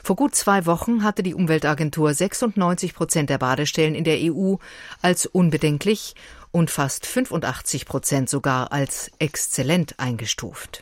Vor gut 2 Wochen hatte die Umweltagentur 96% der Badestellen in der EU als unbedenklich und fast 85% sogar als exzellent eingestuft.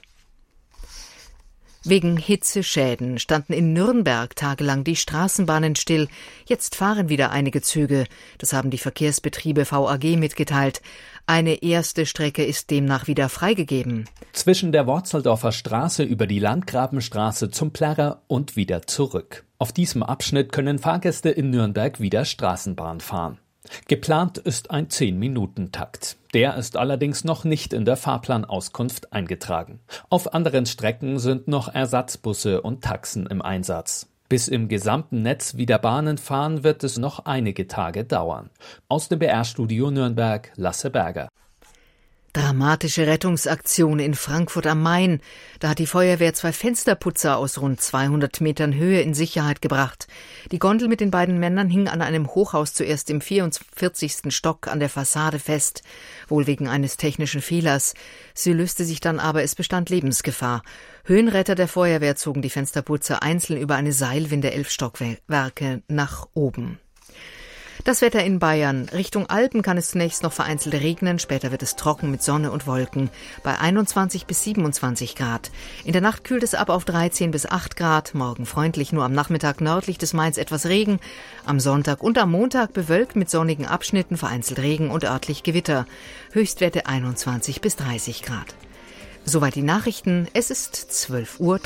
Wegen Hitzeschäden standen in Nürnberg tagelang die Straßenbahnen still. Jetzt fahren wieder einige Züge. Das haben die Verkehrsbetriebe VAG mitgeteilt. Eine erste Strecke ist demnach wieder freigegeben. Zwischen der Worzeldorfer Straße über die Landgrabenstraße zum Plärrer und wieder zurück. Auf diesem Abschnitt können Fahrgäste in Nürnberg wieder Straßenbahn fahren. Geplant ist ein 10-Minuten-Takt. Der ist allerdings noch nicht in der Fahrplanauskunft eingetragen. Auf anderen Strecken sind noch Ersatzbusse und Taxen im Einsatz. Bis im gesamten Netz wieder Bahnen fahren, wird es noch einige Tage dauern. Aus dem BR-Studio Nürnberg, Lasse Berger. Dramatische Rettungsaktion in Frankfurt am Main. Da hat die Feuerwehr 2 Fensterputzer aus rund 200 Metern Höhe in Sicherheit gebracht. Die Gondel mit den beiden Männern hing an einem Hochhaus zuerst im 44. Stock an der Fassade fest, wohl wegen eines technischen Fehlers. Sie löste sich dann aber, es bestand Lebensgefahr. Höhenretter der Feuerwehr zogen die Fensterputzer einzeln über eine Seilwinde 11 Stockwerke nach oben. Das Wetter in Bayern. Richtung Alpen kann es zunächst noch vereinzelt regnen, später wird es trocken mit Sonne und Wolken bei 21 bis 27 Grad. In der Nacht kühlt es ab auf 13 bis 8 Grad, morgen freundlich, nur am Nachmittag nördlich des Mains etwas Regen, am Sonntag und am Montag bewölkt mit sonnigen Abschnitten, vereinzelt Regen und örtlich Gewitter. Höchstwerte 21 bis 30 Grad. Soweit die Nachrichten, es ist 12:03 Uhr.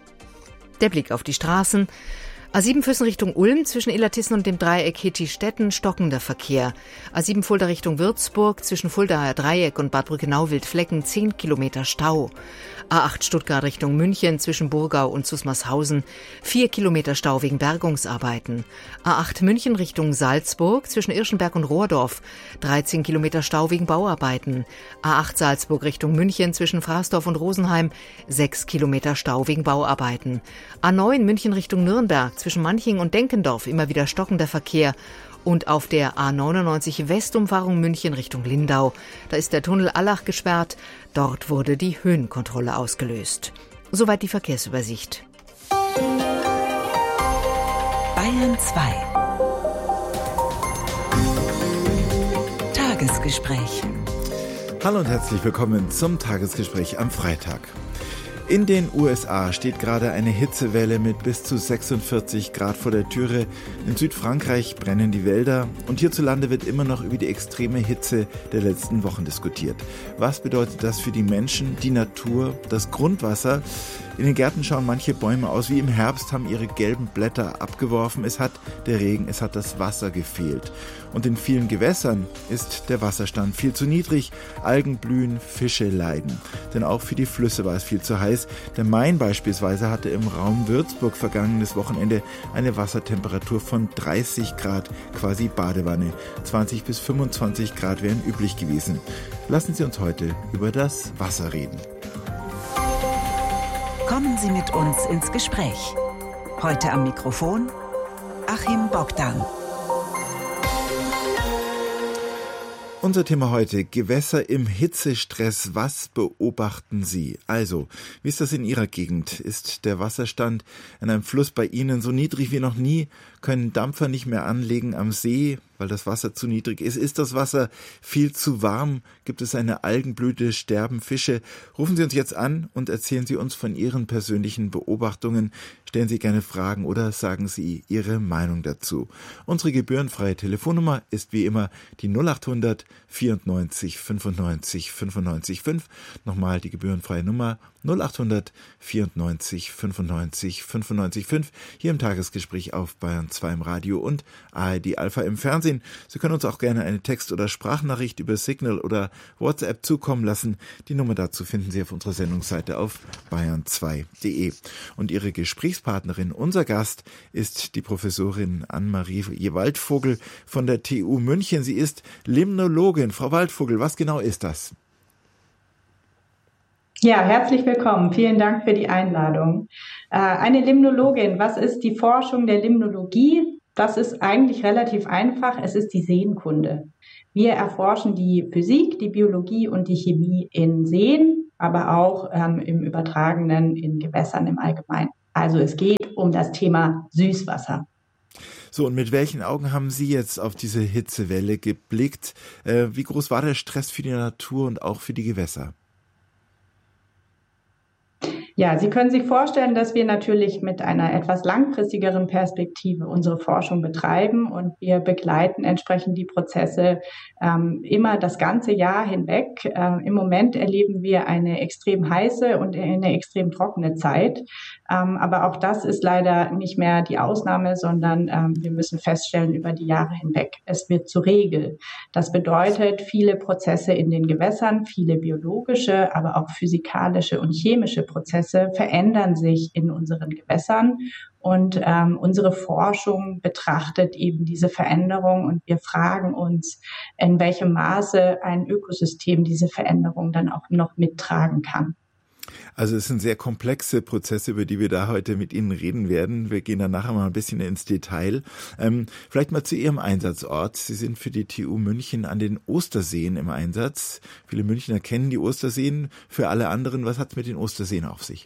Der Blick auf die Straßen. A7 Füssen Richtung Ulm, zwischen Illertissen und dem Dreieck Hitti-Stetten stockender Verkehr. A7 Fulda Richtung Würzburg, zwischen Fuldaer Dreieck und Bad Brückenau-Wildflecken 10 Kilometer Stau. A8 Stuttgart Richtung München, zwischen Burgau und Susmarshausen 4 Kilometer Stau wegen Bergungsarbeiten. A8 München Richtung Salzburg, zwischen Irschenberg und Rohrdorf 13 Kilometer Stau wegen Bauarbeiten. A8 Salzburg Richtung München, zwischen Fraßdorf und Rosenheim 6 Kilometer Stau wegen Bauarbeiten. A9 München Richtung Nürnberg, zwischen Manching und Denkendorf immer wieder stockender Verkehr. Und auf der A99 Westumfahrung München Richtung Lindau, da ist der Tunnel Allach gesperrt. Dort wurde die Höhenkontrolle ausgelöst. Soweit die Verkehrsübersicht. Bayern 2. Tagesgespräch. Hallo und herzlich willkommen zum Tagesgespräch am Freitag. In den USA steht gerade eine Hitzewelle mit bis zu 46 Grad vor der Türe. In Südfrankreich brennen die Wälder und hierzulande wird immer noch über die extreme Hitze der letzten Wochen diskutiert. Was bedeutet das für die Menschen, die Natur, das Grundwasser? In den Gärten schauen manche Bäume aus wie im Herbst, haben ihre gelben Blätter abgeworfen. Es hat der Regen, es hat das Wasser gefehlt. Und in vielen Gewässern ist der Wasserstand viel zu niedrig. Algen blühen, Fische leiden. Denn auch für die Flüsse war es viel zu heiß. Der Main beispielsweise hatte im Raum Würzburg vergangenes Wochenende eine Wassertemperatur von 30 Grad, quasi Badewanne. 20 bis 25 Grad wären üblich gewesen. Lassen Sie uns heute über das Wasser reden. Kommen Sie mit uns ins Gespräch. Heute am Mikrofon Achim Bogdan. Unser Thema heute: Gewässer im Hitzestress. Was beobachten Sie? Also, wie ist das in Ihrer Gegend? Ist der Wasserstand an einem Fluss bei Ihnen so niedrig wie noch nie? Können Dampfer nicht mehr anlegen am See, weil das Wasser zu niedrig ist? Ist das Wasser viel zu warm? Gibt es eine Algenblüte? Sterben Fische? Rufen Sie uns jetzt an und erzählen Sie uns von Ihren persönlichen Beobachtungen. Stellen Sie gerne Fragen oder sagen Sie Ihre Meinung dazu. Unsere gebührenfreie Telefonnummer ist wie immer die 0800 94 95 95 5. Nochmal die gebührenfreie Nummer 0800 94 95 95 5. Hier im Tagesgespräch auf Bayern 2 im Radio und ARD Alpha im Fernsehen. Sie können uns auch gerne eine Text- oder Sprachnachricht über Signal oder WhatsApp zukommen lassen. Die Nummer dazu finden Sie auf unserer Sendungsseite auf bayern2.de. Und Ihre Gesprächspartnerin, unser Gast, ist die Professorin Annemarie Waldvogel von der TU München. Sie ist Limnologin. Frau Waldvogel, was genau ist das? Ja, herzlich willkommen. Vielen Dank für die Einladung. Eine Limnologin, was ist die Forschung der Limnologie? Das ist eigentlich relativ einfach. Es ist die Seenkunde. Wir erforschen die Physik, die Biologie und die Chemie in Seen, aber auch im Übertragenen in Gewässern im Allgemeinen. Also es geht um um das Thema Süßwasser. So, und mit welchen Augen haben Sie jetzt auf diese Hitzewelle geblickt? Wie groß war der Stress für die Natur und auch für die Gewässer? Ja, Sie können sich vorstellen, dass wir natürlich mit einer etwas langfristigeren Perspektive unsere Forschung betreiben und wir begleiten entsprechend die Prozesse immer das ganze Jahr hinweg. Im Moment erleben wir eine extrem heiße und eine extrem trockene Zeit. Aber auch das ist leider nicht mehr die Ausnahme, sondern wir müssen feststellen über die Jahre hinweg, es wird zur Regel. Das bedeutet, viele Prozesse in den Gewässern, viele biologische, aber auch physikalische und chemische Prozesse verändern sich in unseren Gewässern und unsere Forschung betrachtet eben diese Veränderung und wir fragen uns, in welchem Maße ein Ökosystem diese Veränderung dann auch noch mittragen kann. Also es sind sehr komplexe Prozesse, über die wir da heute mit Ihnen reden werden. Wir gehen dann nachher mal ein bisschen ins Detail. Vielleicht mal zu Ihrem Einsatzort. Sie sind für die TU München an den Osterseen im Einsatz. Viele Münchner kennen die Osterseen. Für alle anderen, was hat es mit den Osterseen auf sich?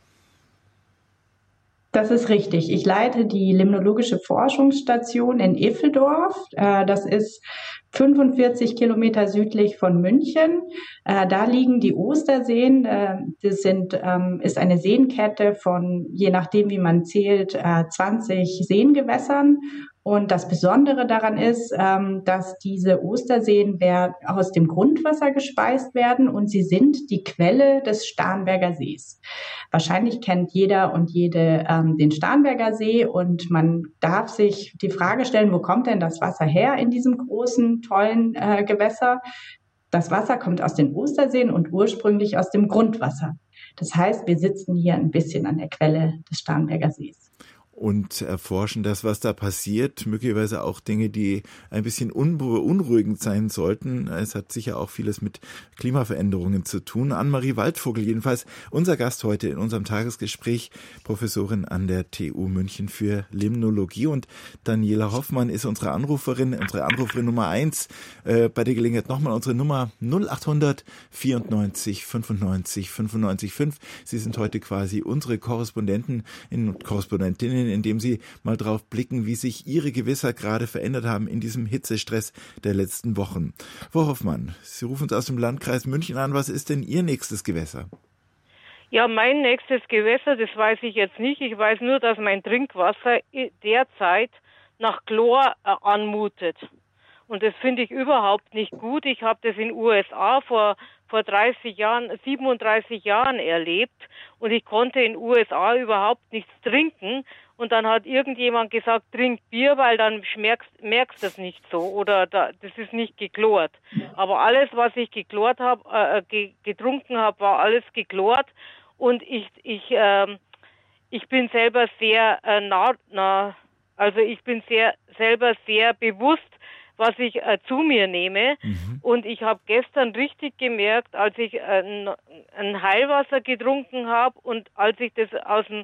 Das ist richtig. Ich leite die Limnologische Forschungsstation in Iffeldorf. Das ist 45 Kilometer südlich von München. Da liegen die Osterseen. Das ist eine Seenkette von, je nachdem wie man zählt, 20 Seengewässern. Und das Besondere daran ist, dass diese Osterseen aus dem Grundwasser gespeist werden und sie sind die Quelle des Starnberger Sees. Wahrscheinlich kennt jeder und jede den Starnberger See und man darf sich die Frage stellen, wo kommt denn das Wasser her in diesem großen, tollen Gewässer? Das Wasser kommt aus den Osterseen und ursprünglich aus dem Grundwasser. Das heißt, wir sitzen hier ein bisschen an der Quelle des Starnberger Sees. Und erforschen das, was da passiert, möglicherweise auch Dinge, die ein bisschen beunruhigend sein sollten. Es hat sicher auch vieles mit Klimaveränderungen zu tun. Annemarie Waldvogel jedenfalls, unser Gast heute in unserem Tagesgespräch, Professorin an der TU München für Limnologie. Und Daniela Hoffmann ist unsere Anruferin Nummer 1. Bei der Gelegenheit nochmal unsere Nummer 0800 94 95 95 5. Sie sind heute quasi unsere Korrespondentinnen, indem Sie mal drauf blicken, wie sich Ihre Gewässer gerade verändert haben in diesem Hitzestress der letzten Wochen. Frau Hoffmann, Sie rufen uns aus dem Landkreis München an. Was ist denn Ihr nächstes Gewässer? Ja, mein nächstes Gewässer, das weiß ich jetzt nicht. Ich weiß nur, dass mein Trinkwasser derzeit nach Chlor anmutet. Und das finde ich überhaupt nicht gut. Ich habe das in den USA vor 37 Jahren erlebt und ich konnte in den USA überhaupt nichts trinken. Und dann hat irgendjemand gesagt, trink Bier, weil dann merkst du das nicht so oder das ist nicht geklort. Aber alles, was ich getrunken habe, war alles geklort. Und ich bin selber sehr selber sehr bewusst, was ich zu mir nehme. Mhm. Und ich habe gestern richtig gemerkt, als ich ein Heilwasser getrunken habe und als ich das aus dem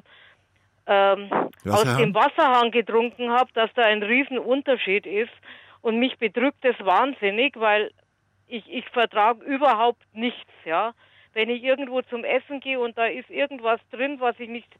Wasserhahn getrunken habe, dass da ein Riesenunterschied ist. Und mich bedrückt das wahnsinnig, weil ich vertrage überhaupt nichts, ja. Wenn ich irgendwo zum Essen gehe und da ist irgendwas drin, was ich nicht,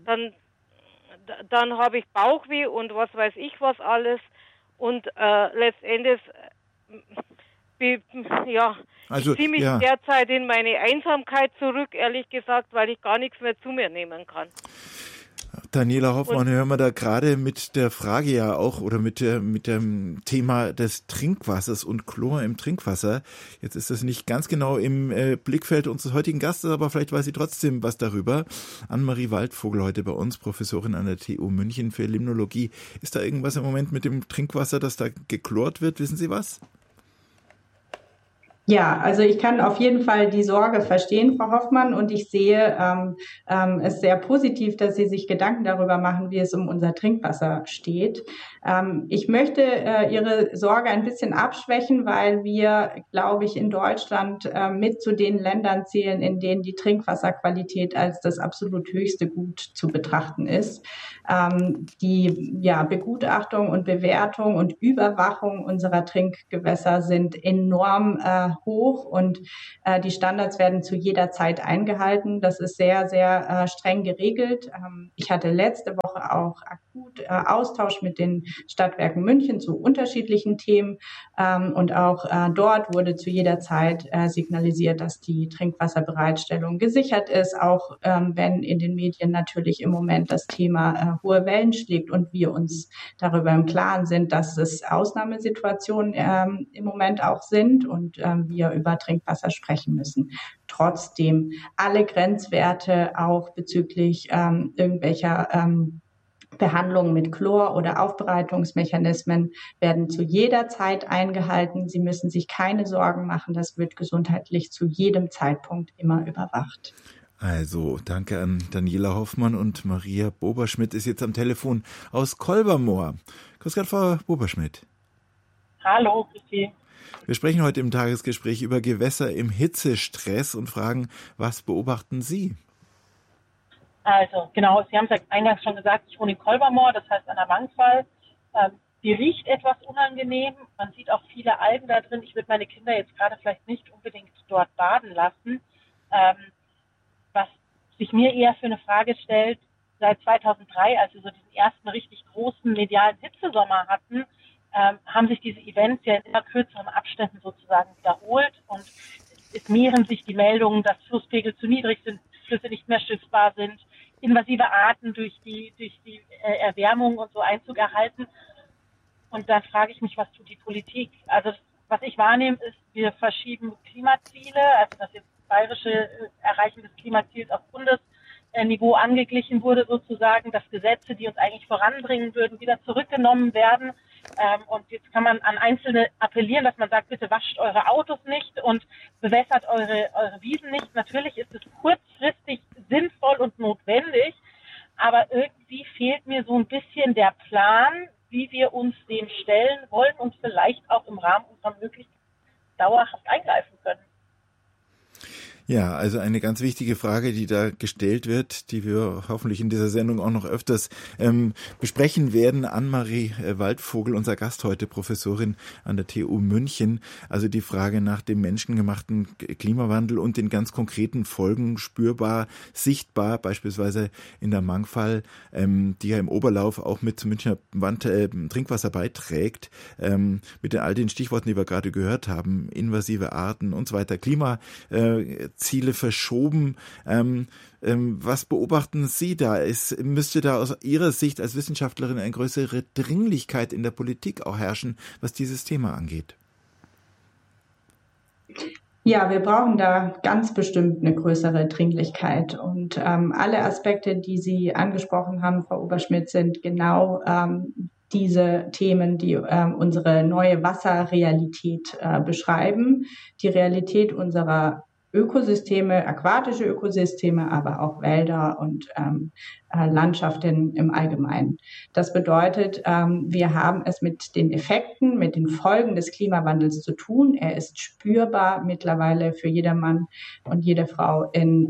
dann habe ich Bauchweh und was weiß ich was alles. Und letztendlich, ich ziehe mich derzeit in meine Einsamkeit zurück, ehrlich gesagt, weil ich gar nichts mehr zu mir nehmen kann. Daniela Hoffmann, hören wir da gerade mit der Frage ja auch oder mit dem Thema des Trinkwassers und Chlor im Trinkwasser. Jetzt ist das nicht ganz genau im Blickfeld unseres heutigen Gastes, aber vielleicht weiß sie trotzdem was darüber. Annemarie Waldvogel heute bei uns, Professorin an der TU München für Limnologie. Ist da irgendwas im Moment mit dem Trinkwasser, das da geklort wird? Wissen Sie was? Ja, also ich kann auf jeden Fall die Sorge verstehen, Frau Hoffmann, und ich sehe es sehr positiv, dass Sie sich Gedanken darüber machen, wie es um unser Trinkwasser steht. Ich möchte Ihre Sorge ein bisschen abschwächen, weil wir, glaube ich, in Deutschland mit zu den Ländern zählen, in denen die Trinkwasserqualität als das absolut höchste Gut zu betrachten ist. Die Begutachtung und Bewertung und Überwachung unserer Trinkgewässer sind enorm hoch und die Standards werden zu jeder Zeit eingehalten. Das ist sehr, sehr streng geregelt. Ich hatte letzte Woche auch akut Austausch mit den Stadtwerken München zu unterschiedlichen Themen und auch dort wurde zu jeder Zeit signalisiert, dass die Trinkwasserbereitstellung gesichert ist, auch wenn in den Medien natürlich im Moment das Thema hohe Wellen schlägt und wir uns darüber im Klaren sind, dass es Ausnahmesituationen im Moment auch sind und wir über Trinkwasser sprechen müssen. Trotzdem alle Grenzwerte auch bezüglich irgendwelcher Behandlungen mit Chlor oder Aufbereitungsmechanismen werden zu jeder Zeit eingehalten. Sie müssen sich keine Sorgen machen. Das wird gesundheitlich zu jedem Zeitpunkt immer überwacht. Also, danke an Daniela Hoffmann und Maria Boberschmidt ist jetzt am Telefon aus Kolbermoor. Grüß Gott, Frau Boberschmidt. Hallo, grüß Sie. Wir sprechen heute im Tagesgespräch über Gewässer im Hitzestress und fragen, was beobachten Sie? Also, genau, Sie haben es ja eingangs schon gesagt, ich wohne in Kolbermoor, das heißt an der Mangfall. Die riecht etwas unangenehm, man sieht auch viele Algen da drin. Ich würde meine Kinder jetzt gerade vielleicht nicht unbedingt dort baden lassen. Was sich mir eher für eine Frage stellt, seit 2003, als wir so diesen ersten richtig großen medialen Hitzesommer hatten, haben sich diese Events ja in immer kürzeren Abständen sozusagen wiederholt und es mehren sich die Meldungen, dass Flusspegel zu niedrig sind, Flüsse nicht mehr schiffbar sind, invasive Arten durch die Erwärmung und so Einzug erhalten. Und da frage ich mich, was tut die Politik? Also was ich wahrnehme, ist, wir verschieben Klimaziele, also das jetzt bayerische Erreichen des Klimaziels auf Bundesniveau angeglichen wurde sozusagen, dass Gesetze, die uns eigentlich voranbringen würden, wieder zurückgenommen werden. Und jetzt kann man an Einzelne appellieren, dass man sagt, bitte wascht eure Autos nicht und bewässert eure Wiesen nicht. Natürlich ist es kurzfristig sinnvoll und notwendig, aber irgendwie fehlt mir so ein bisschen der Plan, wie wir uns dem stellen wollen und vielleicht auch im Rahmen unserer Möglichkeiten dauerhaft eingreifen können. Ja, also eine ganz wichtige Frage, die da gestellt wird, die wir hoffentlich in dieser Sendung auch noch öfters besprechen werden. Annemarie Waldvogel, unser Gast heute, Professorin an der TU München. Also die Frage nach dem menschengemachten Klimawandel und den ganz konkreten Folgen spürbar, sichtbar, beispielsweise in der Mangfall, die ja im Oberlauf auch mit zum Münchner Trinkwasser beiträgt, mit all den Stichworten, die wir gerade gehört haben, invasive Arten und so weiter, Ziele verschoben. Was beobachten Sie da? Müsste da aus Ihrer Sicht als Wissenschaftlerin eine größere Dringlichkeit in der Politik auch herrschen, was dieses Thema angeht? Ja, wir brauchen da ganz bestimmt eine größere Dringlichkeit. Und alle Aspekte, die Sie angesprochen haben, Frau Oberschmidt, sind genau diese Themen, die unsere neue Wasserrealität beschreiben. Die Realität unserer Ökosysteme, aquatische Ökosysteme, aber auch Wälder und Landschaft im Allgemeinen. Das bedeutet, wir haben es mit den Effekten, mit den Folgen des Klimawandels zu tun. Er ist spürbar mittlerweile für jedermann und jede Frau in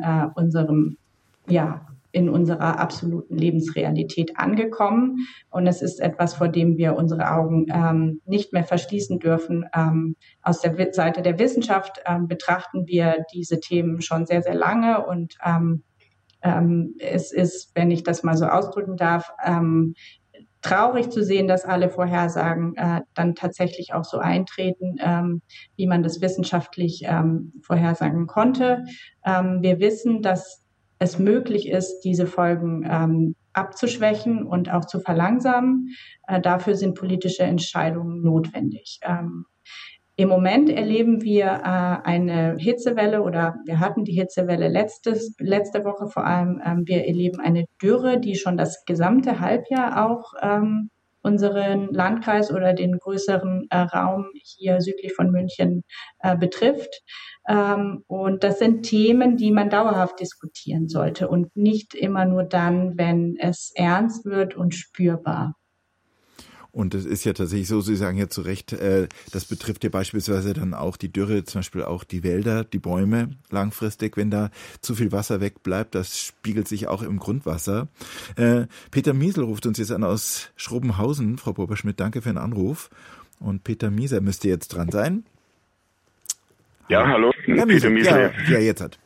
unserer absoluten Lebensrealität angekommen. Und es ist etwas, vor dem wir unsere Augen nicht mehr verschließen dürfen. Aus der Seite der Wissenschaft betrachten wir diese Themen schon sehr, sehr lange. Und es ist, wenn ich das mal so ausdrücken darf, traurig zu sehen, dass alle Vorhersagen dann tatsächlich auch so eintreten, wie man das wissenschaftlich vorhersagen konnte. Wir wissen, dass es möglich ist, diese Folgen abzuschwächen und auch zu verlangsamen. Dafür sind politische Entscheidungen notwendig. Im Moment erleben wir eine Hitzewelle oder wir hatten die Hitzewelle letzte Woche vor allem. Wir erleben eine Dürre, die schon das gesamte Halbjahr auch unseren Landkreis oder den größeren Raum hier südlich von München betrifft. Und das sind Themen, die man dauerhaft diskutieren sollte und nicht immer nur dann, wenn es ernst wird und spürbar. Und es ist ja tatsächlich so, Sie sagen ja zu Recht, das betrifft ja beispielsweise dann auch die Dürre, zum Beispiel auch die Wälder, die Bäume langfristig, wenn da zu viel Wasser wegbleibt. Das spiegelt sich auch im Grundwasser. Peter Miesel ruft uns jetzt an aus Schrobenhausen. Frau Popperschmidt, danke für den Anruf. Und Peter Mieser müsste jetzt dran sein. Ja, hallo. Herr Peter Miesel. Ja, jetzt hat.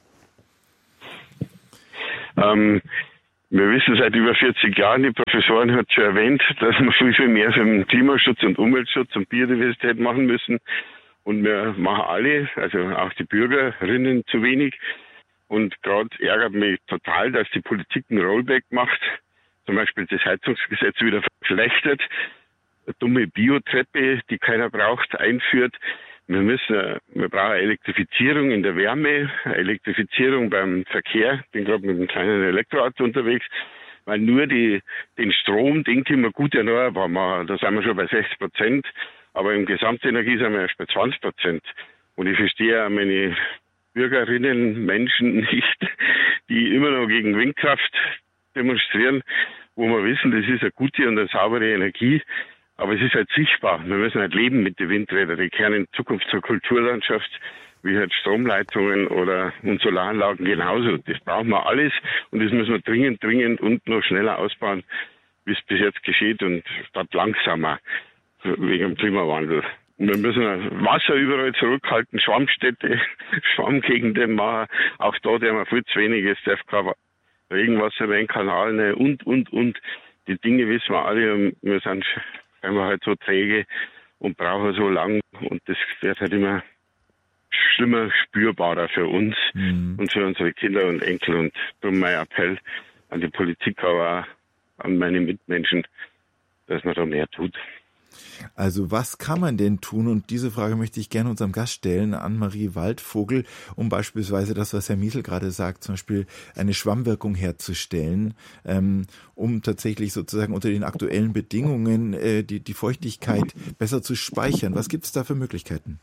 Wir wissen seit über 40 Jahren, die Professorin hat schon erwähnt, dass wir viel mehr für den Klimaschutz und Umweltschutz und Biodiversität machen müssen. Und wir machen alle, also auch die Bürgerinnen, zu wenig. Und gerade ärgert mich total, dass die Politik ein Rollback macht, zum Beispiel das Heizungsgesetz wieder verschlechtert, eine dumme Biotreppe, die keiner braucht, einführt. Wir brauchen Elektrifizierung in der Wärme, Elektrifizierung beim Verkehr. Ich bin gerade mit einem kleinen Elektroauto unterwegs, weil nur den Strom, den können wir gut erneuerbar machen. Da sind wir schon bei 60%, aber im Gesamtenergie sind wir erst bei 20%. Und ich verstehe auch meine Bürgerinnen, Menschen nicht, die immer noch gegen Windkraft demonstrieren, wo wir wissen, das ist eine gute und eine saubere Energie. Aber es ist halt sichtbar. Wir müssen halt leben mit den Windrädern. Die kehren in Zukunft zur Kulturlandschaft, wie halt Stromleitungen oder und Solaranlagen genauso. Das brauchen wir alles und das müssen wir dringend und noch schneller ausbauen, wie es bis jetzt geschieht und statt langsamer wegen dem Klimawandel. Und wir müssen Wasser überall zurückhalten, Schwammstädte, Schwammgegenden machen. Auch da haben wir viel zu wenig. Es darf kein Regenwasser mehr in Kanäle und. Die Dinge wissen wir alle und wir sind halt so träge und brauchen so lang und das wird halt immer schlimmer spürbarer für uns und für unsere Kinder und Enkel und darum mein Appell an die Politik, aber auch an meine Mitmenschen, dass man da mehr tut. Also was kann man denn tun? Und diese Frage möchte ich gerne unserem Gast stellen, Annemarie Waldvogel, um beispielsweise das, was Herr Miesel gerade sagt, zum Beispiel eine Schwammwirkung herzustellen, um tatsächlich sozusagen unter den aktuellen Bedingungen die Feuchtigkeit besser zu speichern. Was gibt es da für Möglichkeiten?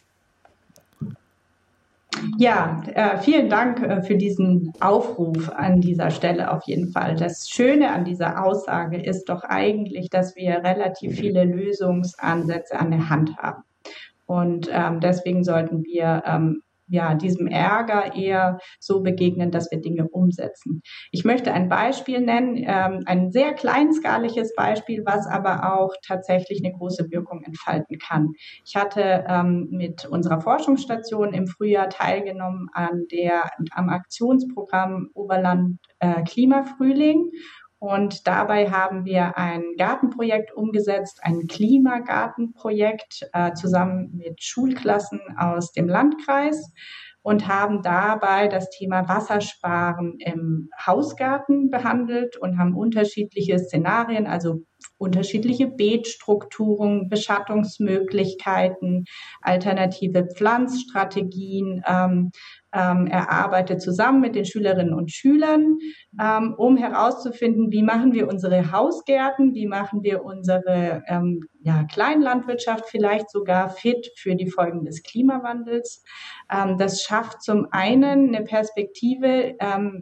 Ja, vielen Dank für diesen Aufruf an dieser Stelle auf jeden Fall. Das Schöne an dieser Aussage ist doch eigentlich, dass wir relativ viele Lösungsansätze an der Hand haben. Und deswegen sollten wir diesem Ärger eher so begegnen, dass wir Dinge umsetzen. Ich möchte ein Beispiel nennen, ein sehr kleinskaliges Beispiel, was aber auch tatsächlich eine große Wirkung entfalten kann. Ich hatte mit unserer Forschungsstation im Frühjahr teilgenommen am Aktionsprogramm Oberland Klimafrühling. Und dabei haben wir ein Gartenprojekt umgesetzt, ein Klimagartenprojekt zusammen mit Schulklassen aus dem Landkreis und haben dabei das Thema Wassersparen im Hausgarten behandelt und haben unterschiedliche Szenarien, also unterschiedliche Beetstrukturen, Beschattungsmöglichkeiten, alternative Pflanzstrategien erarbeitet, zusammen mit den Schülerinnen und Schülern, um herauszufinden, wie machen wir unsere Hausgärten, wie machen wir unsere Kleinlandwirtschaft vielleicht sogar fit für die Folgen des Klimawandels. Das schafft zum einen eine Perspektive,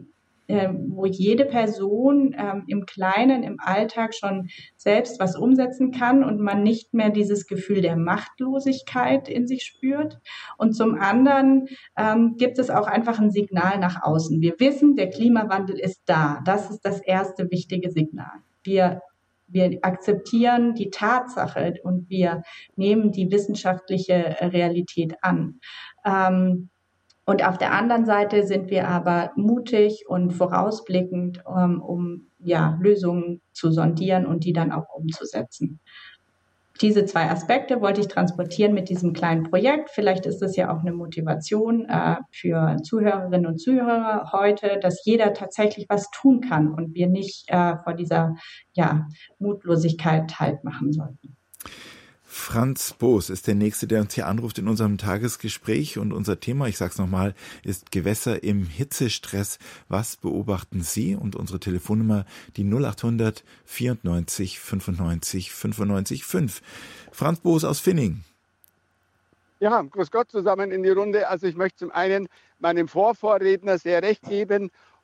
wo jede Person im Kleinen, im Alltag schon selbst was umsetzen kann und man nicht mehr dieses Gefühl der Machtlosigkeit in sich spürt. Und zum anderen gibt es auch einfach ein Signal nach außen. Wir wissen, der Klimawandel ist da. Das ist das erste wichtige Signal. Wir akzeptieren die Tatsache und wir nehmen die wissenschaftliche Realität an. Und auf der anderen Seite sind wir aber mutig und vorausblickend, um Lösungen zu sondieren und die dann auch umzusetzen. Diese zwei Aspekte wollte ich transportieren mit diesem kleinen Projekt. Vielleicht ist es ja auch eine Motivation für Zuhörerinnen und Zuhörer heute, dass jeder tatsächlich was tun kann und wir nicht vor dieser Mutlosigkeit Halt machen sollten. Franz Boos ist der Nächste, der uns hier anruft in unserem Tagesgespräch. Und unser Thema, ich sage es nochmal, ist Gewässer im Hitzestress. Was beobachten Sie? Und unsere Telefonnummer, die 0800 94 95 95 5. Franz Boos aus Finning. Ja, grüß Gott zusammen in die Runde. Also ich möchte zum einen meinem Vorredner sehr recht geben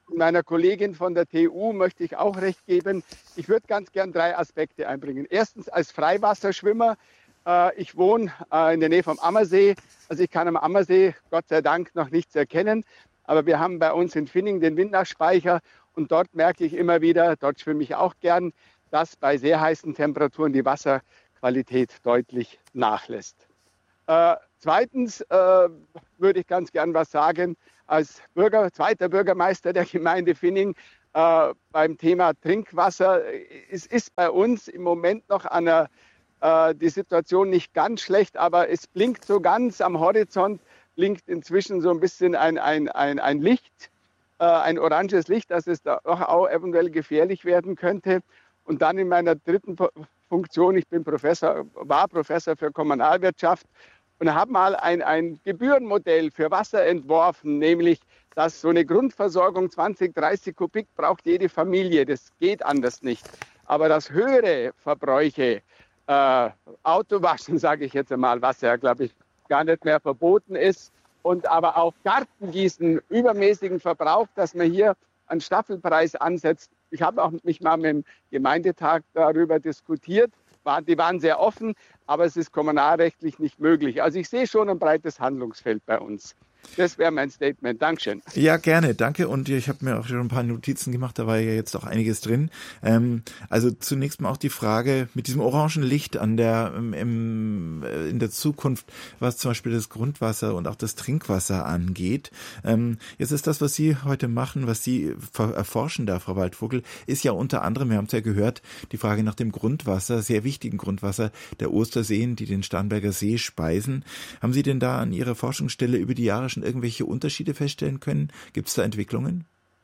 meiner Kollegin von der TU möchte ich auch recht geben. Ich würde ganz gern 3 Aspekte einbringen. Erstens als Freiwasserschwimmer. Ich wohne in der Nähe vom Ammersee. Also ich kann am Ammersee Gott sei Dank noch nichts erkennen. Aber wir haben bei uns in Finning den Windachspeicher. Und dort merke ich immer wieder, dort schwimme ich auch gern, dass bei sehr heißen Temperaturen die Wasserqualität deutlich nachlässt. Zweitens würde ich ganz gern was sagen, als zweiter Bürgermeister der Gemeinde Finning beim Thema Trinkwasser. Es ist bei uns im Moment noch die Situation nicht ganz schlecht, aber es blinkt so ganz am Horizont, blinkt inzwischen so ein bisschen ein Licht, ein oranges Licht, dass es da auch eventuell gefährlich werden könnte. Und dann in meiner dritten Funktion, ich war Professor für Kommunalwirtschaft und habe mal ein Gebührenmodell für Wasser entworfen, nämlich, dass so eine Grundversorgung 20, 30 Kubik braucht jede Familie. Das geht anders nicht. Aber dass höhere Verbräuche, Autowaschen, sage ich jetzt einmal, was ja, glaube ich, gar nicht mehr verboten ist, und aber auch Gartengießen, übermäßigen Verbrauch, dass man hier einen Staffelpreis ansetzt. Ich habe auch mich mal mit dem Gemeindetag darüber diskutiert. Die waren sehr offen, aber es ist kommunalrechtlich nicht möglich. Also ich sehe schon ein breites Handlungsfeld bei uns. Das wäre mein Statement. Dankeschön. Ja, gerne. Danke. Und ich habe mir auch schon ein paar Notizen gemacht. Da war ja jetzt auch einiges drin. Also zunächst mal auch die Frage mit diesem orangen Licht in der Zukunft, was zum Beispiel das Grundwasser und auch das Trinkwasser angeht. Jetzt ist das, was Sie heute machen, was Sie erforschen da, Frau Waldvogel, ist ja unter anderem, wir haben es ja gehört, die Frage nach dem Grundwasser, sehr wichtigen Grundwasser der Osterseen, die den Starnberger See speisen. Haben Sie denn da an Ihrer Forschungsstelle über die Jahre schon irgendwelche Unterschiede feststellen können? Gibt es da Entwicklungen?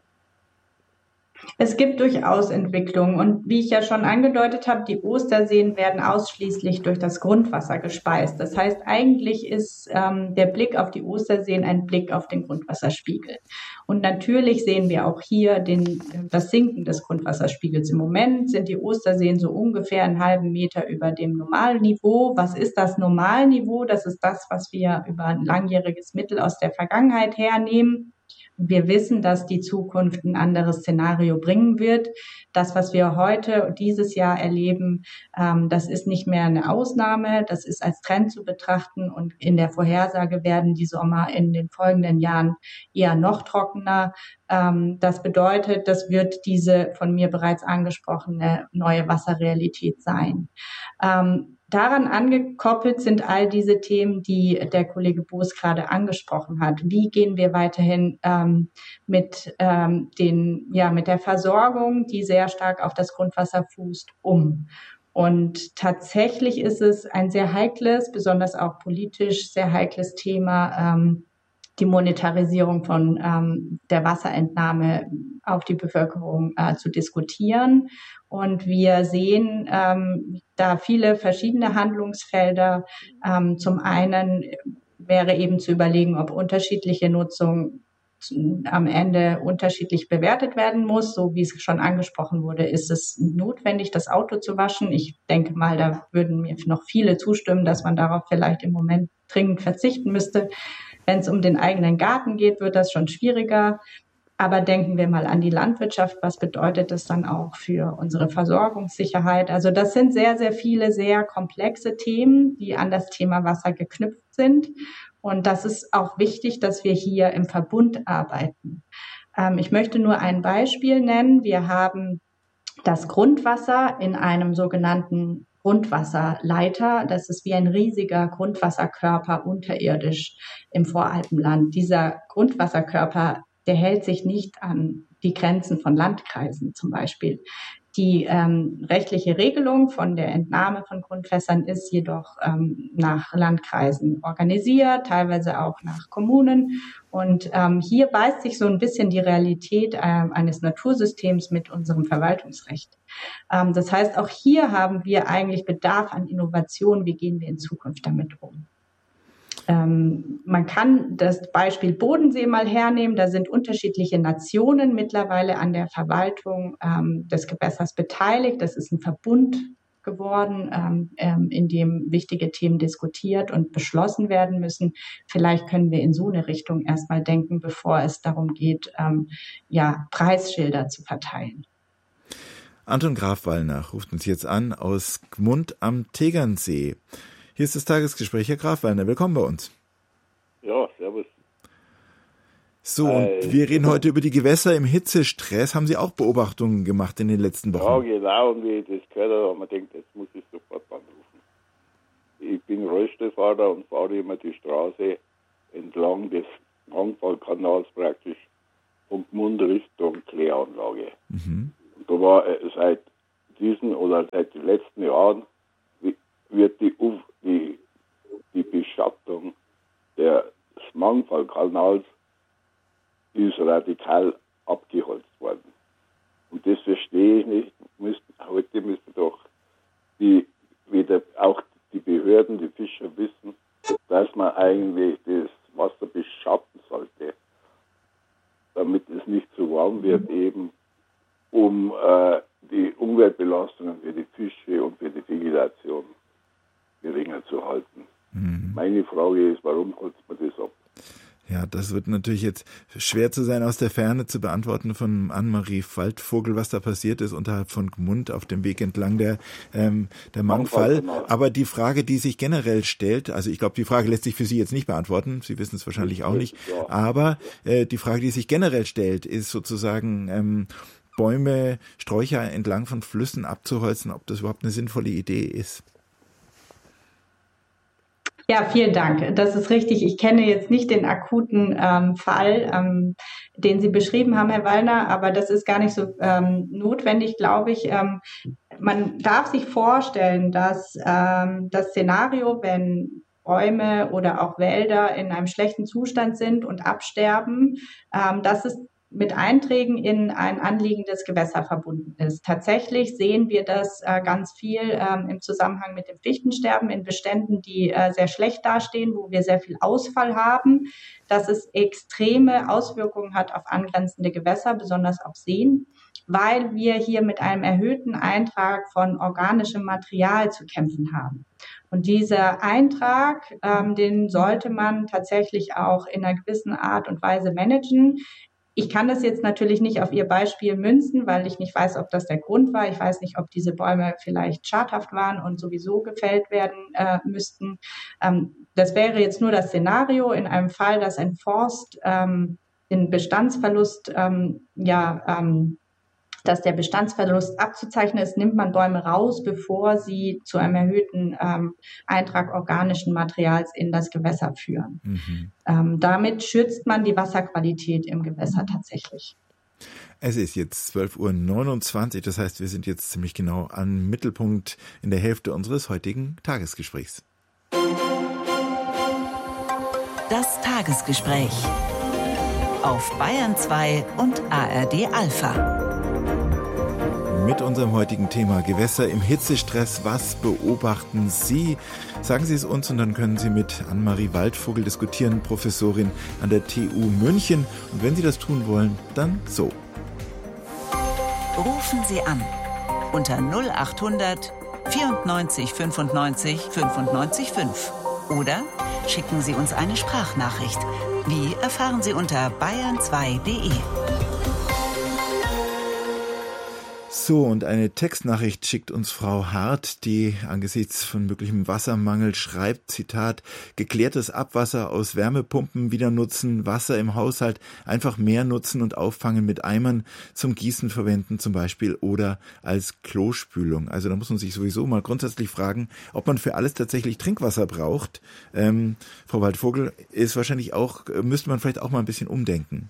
Es gibt durchaus Entwicklungen und wie ich ja schon angedeutet habe, die Osterseen werden ausschließlich durch das Grundwasser gespeist. Das heißt, eigentlich ist der Blick auf die Osterseen ein Blick auf den Grundwasserspiegel. Und natürlich sehen wir auch hier das Sinken des Grundwasserspiegels. Im Moment sind die Osterseen so ungefähr einen halben Meter über dem Normalniveau. Was ist das Normalniveau? Das ist das, was wir über ein langjähriges Mittel aus der Vergangenheit hernehmen. Wir wissen, dass die Zukunft ein anderes Szenario bringen wird. Das, was wir heute, dieses Jahr erleben, das ist nicht mehr eine Ausnahme. Das ist als Trend zu betrachten. Und in der Vorhersage werden die Sommer in den folgenden Jahren eher noch trockener. Das bedeutet, das wird diese von mir bereits angesprochene neue Wasserrealität sein. Daran angekoppelt sind all diese Themen, die der Kollege Boos gerade angesprochen hat. Wie gehen wir weiterhin mit der Versorgung, die sehr stark auf das Grundwasser fußt, um? Und tatsächlich ist es ein sehr heikles, besonders auch politisch sehr heikles Thema, die Monetarisierung von der Wasserentnahme auf die Bevölkerung zu diskutieren. Und wir sehen da viele verschiedene Handlungsfelder. Zum einen wäre eben zu überlegen, ob unterschiedliche Nutzung am Ende unterschiedlich bewertet werden muss. So wie es schon angesprochen wurde, ist es notwendig, das Auto zu waschen. Ich denke mal, da würden mir noch viele zustimmen, dass man darauf vielleicht im Moment dringend verzichten müsste. Wenn es um den eigenen Garten geht, wird das schon schwieriger. Aber denken wir mal an die Landwirtschaft. Was bedeutet das dann auch für unsere Versorgungssicherheit? Also das sind sehr, sehr viele, sehr komplexe Themen, die an das Thema Wasser geknüpft sind. Und das ist auch wichtig, dass wir hier im Verbund arbeiten. Ich möchte nur ein Beispiel nennen. Wir haben das Grundwasser in einem sogenannten Grundwasserleiter. Das ist wie ein riesiger Grundwasserkörper unterirdisch im Voralpenland. Dieser Grundwasserkörper, der hält sich nicht an die Grenzen von Landkreisen zum Beispiel. Die rechtliche Regelung von der Entnahme von Grundwässern ist jedoch nach Landkreisen organisiert, teilweise auch nach Kommunen. Und hier beißt sich so ein bisschen die Realität eines Natursystems mit unserem Verwaltungsrecht. Das heißt, auch hier haben wir eigentlich Bedarf an Innovation. Wie gehen wir in Zukunft damit um? Man kann das Beispiel Bodensee mal hernehmen. Da sind unterschiedliche Nationen mittlerweile an der Verwaltung des Gewässers beteiligt. Das ist ein Verbund geworden, in dem wichtige Themen diskutiert und beschlossen werden müssen. Vielleicht können wir in so eine Richtung erstmal denken, bevor es darum geht, Preisschilder zu verteilen. Anton Graf-Wallner ruft uns jetzt an aus Gmund am Tegernsee. Hier ist das Tagesgespräch. Herr Graf-Wallner, willkommen bei uns. Ja, servus. So, und wir reden heute über die Gewässer im Hitzestress. Haben Sie auch Beobachtungen gemacht in den letzten Wochen? Ja, genau. Und wie ich das gehört habe, habe ich gedacht, jetzt muss ich sofort anrufen. Ich bin Rollstuhlfahrer und fahre immer die Straße entlang des Mangfallkanals praktisch von Gmund Richtung Kläranlage. Und da war seit den letzten Jahren wird die Beschattung des Mangfallkanals ist radikal abgeholzt worden. Und das verstehe ich nicht. Heute müsste doch auch die Behörden, die Fischer wissen, dass man eigentlich das Wasser beschatten sollte, damit es nicht zu warm wird, eben um die Umweltbelastungen für die Fische und für die Vegetation geringer zu halten. Meine Frage ist, warum holzt man das ab? Ja, das wird natürlich jetzt schwer zu sein, aus der Ferne zu beantworten von Annemarie Waldvogel, was da passiert ist unterhalb von Gmund auf dem Weg entlang der Mangfall. Aber die Frage, die sich generell stellt, also ich glaube, die Frage lässt sich für Sie jetzt nicht beantworten, Sie wissen es wahrscheinlich auch nicht, aber die Frage, die sich generell stellt, ist sozusagen Bäume, Sträucher entlang von Flüssen abzuholzen, ob das überhaupt eine sinnvolle Idee ist. Ja, vielen Dank. Das ist richtig. Ich kenne jetzt nicht den akuten Fall, den Sie beschrieben haben, Herr Wallner, aber das ist gar nicht so notwendig, glaube ich. Man darf sich vorstellen, dass das Szenario, wenn Bäume oder auch Wälder in einem schlechten Zustand sind und absterben, dass es mit Einträgen in ein anliegendes Gewässer verbunden ist. Tatsächlich sehen wir das ganz viel im Zusammenhang mit dem Fichtensterben in Beständen, die sehr schlecht dastehen, wo wir sehr viel Ausfall haben, dass es extreme Auswirkungen hat auf angrenzende Gewässer, besonders auf Seen, weil wir hier mit einem erhöhten Eintrag von organischem Material zu kämpfen haben. Und dieser Eintrag, den sollte man tatsächlich auch in einer gewissen Art und Weise managen. Ich kann das jetzt natürlich nicht auf Ihr Beispiel münzen, weil ich nicht weiß, ob das der Grund war. Ich weiß nicht, ob diese Bäume vielleicht schadhaft waren und sowieso gefällt werden müssten. Das wäre jetzt nur das Szenario in einem Fall, dass ein Forst den Bestandsverlust dass der Bestandsverlust abzuzeichnen ist, nimmt man Bäume raus, bevor sie zu einem erhöhten Eintrag organischen Materials in das Gewässer führen. Damit schützt man die Wasserqualität im Gewässer tatsächlich. Es ist jetzt 12:29 Uhr, das heißt, wir sind jetzt ziemlich genau am Mittelpunkt in der Hälfte unseres heutigen Tagesgesprächs. Das Tagesgespräch auf Bayern 2 und ARD Alpha. Mit unserem heutigen Thema Gewässer im Hitzestress. Was beobachten Sie? Sagen Sie es uns und dann können Sie mit Annemarie Waldvogel diskutieren, Professorin an der TU München. Und wenn Sie das tun wollen, dann so. Rufen Sie an unter 0800 94 95 95 5 oder schicken Sie uns eine Sprachnachricht. Wie erfahren Sie unter bayern2.de. So, und eine Textnachricht schickt uns Frau Hart, die angesichts von möglichem Wassermangel schreibt, Zitat, geklärtes Abwasser aus Wärmepumpen wieder nutzen, Wasser im Haushalt einfach mehr nutzen und auffangen mit Eimern zum Gießen verwenden zum Beispiel oder als Klospülung. Also da muss man sich sowieso mal grundsätzlich fragen, ob man für alles tatsächlich Trinkwasser braucht. Frau Waldvogel, ist wahrscheinlich auch, müsste man vielleicht auch mal ein bisschen umdenken.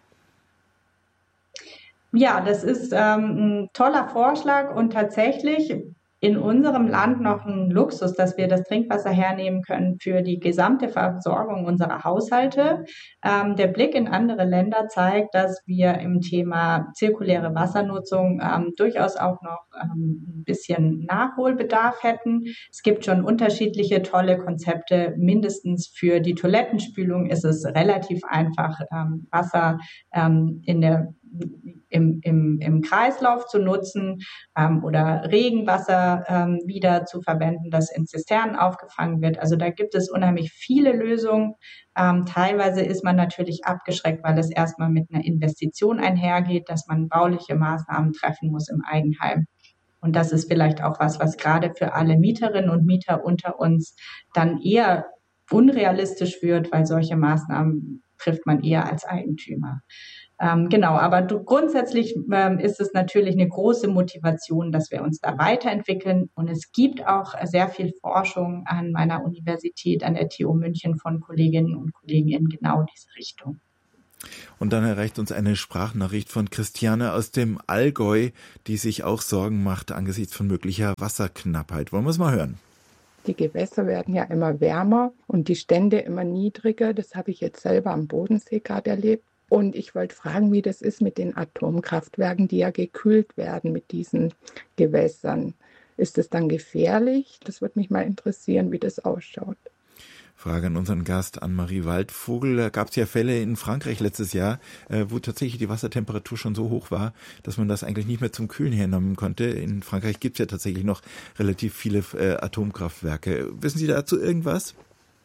Ja, das ist ein toller Vorschlag und tatsächlich in unserem Land noch ein Luxus, dass wir das Trinkwasser hernehmen können für die gesamte Versorgung unserer Haushalte. Der Blick in andere Länder zeigt, dass wir im Thema zirkuläre Wassernutzung durchaus auch noch ein bisschen Nachholbedarf hätten. Es gibt schon unterschiedliche tolle Konzepte. Mindestens für die Toilettenspülung ist es relativ einfach, Wasser in der im Kreislauf zu nutzen oder Regenwasser wieder zu verwenden, das in Zisternen aufgefangen wird. Also da gibt es unheimlich viele Lösungen. Teilweise ist man natürlich abgeschreckt, weil es erstmal mit einer Investition einhergeht, dass man bauliche Maßnahmen treffen muss im Eigenheim. Und das ist vielleicht auch was gerade für alle Mieterinnen und Mieter unter uns dann eher unrealistisch wird, weil solche Maßnahmen trifft man eher als Eigentümer. Genau, aber grundsätzlich ist es natürlich eine große Motivation, dass wir uns da weiterentwickeln. Und es gibt auch sehr viel Forschung an meiner Universität, an der TU München von Kolleginnen und Kollegen in genau diese Richtung. Und dann erreicht uns eine Sprachnachricht von Christiane aus dem Allgäu, die sich auch Sorgen macht angesichts von möglicher Wasserknappheit. Wollen wir es mal hören? Die Gewässer werden ja immer wärmer und die Stände immer niedriger. Das habe ich jetzt selber am Bodensee gerade erlebt. Und ich wollte fragen, wie das ist mit den Atomkraftwerken, die ja gekühlt werden mit diesen Gewässern. Ist es dann gefährlich? Das würde mich mal interessieren, wie das ausschaut. Frage an unseren Gast Annemarie Waldvogel. Da gab es ja Fälle in Frankreich letztes Jahr, wo tatsächlich die Wassertemperatur schon so hoch war, dass man das eigentlich nicht mehr zum Kühlen hernehmen konnte. In Frankreich gibt es ja tatsächlich noch relativ viele Atomkraftwerke. Wissen Sie dazu irgendwas?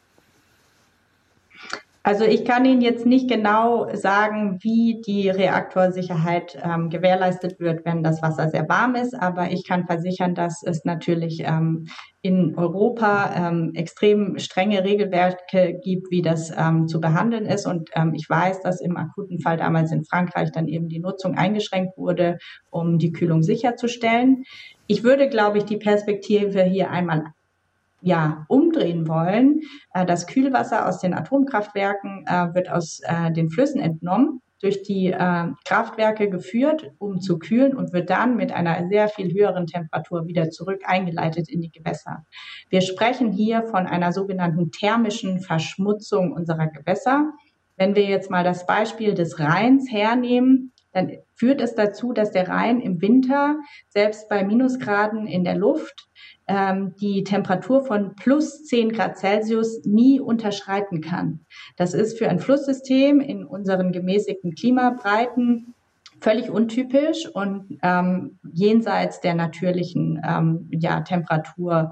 Also ich kann Ihnen jetzt nicht genau sagen, wie die Reaktorsicherheit gewährleistet wird, wenn das Wasser sehr warm ist, aber ich kann versichern, dass es natürlich in Europa extrem strenge Regelwerke gibt, wie das zu behandeln ist. Und ich weiß, dass im akuten Fall damals in Frankreich dann eben die Nutzung eingeschränkt wurde, um die Kühlung sicherzustellen. Ich würde, glaube ich, die Perspektive hier einmal umdrehen wollen. Das Kühlwasser aus den Atomkraftwerken wird aus den Flüssen entnommen, durch die Kraftwerke geführt, um zu kühlen und wird dann mit einer sehr viel höheren Temperatur wieder zurück eingeleitet in die Gewässer. Wir sprechen hier von einer sogenannten thermischen Verschmutzung unserer Gewässer. Wenn wir jetzt mal das Beispiel des Rheins hernehmen, dann führt es dazu, dass der Rhein im Winter, selbst bei Minusgraden in der Luft, die Temperatur von plus 10 Grad Celsius nie unterschreiten kann. Das ist für ein Flusssystem in unseren gemäßigten Klimabreiten völlig untypisch und jenseits der natürlichen Temperatur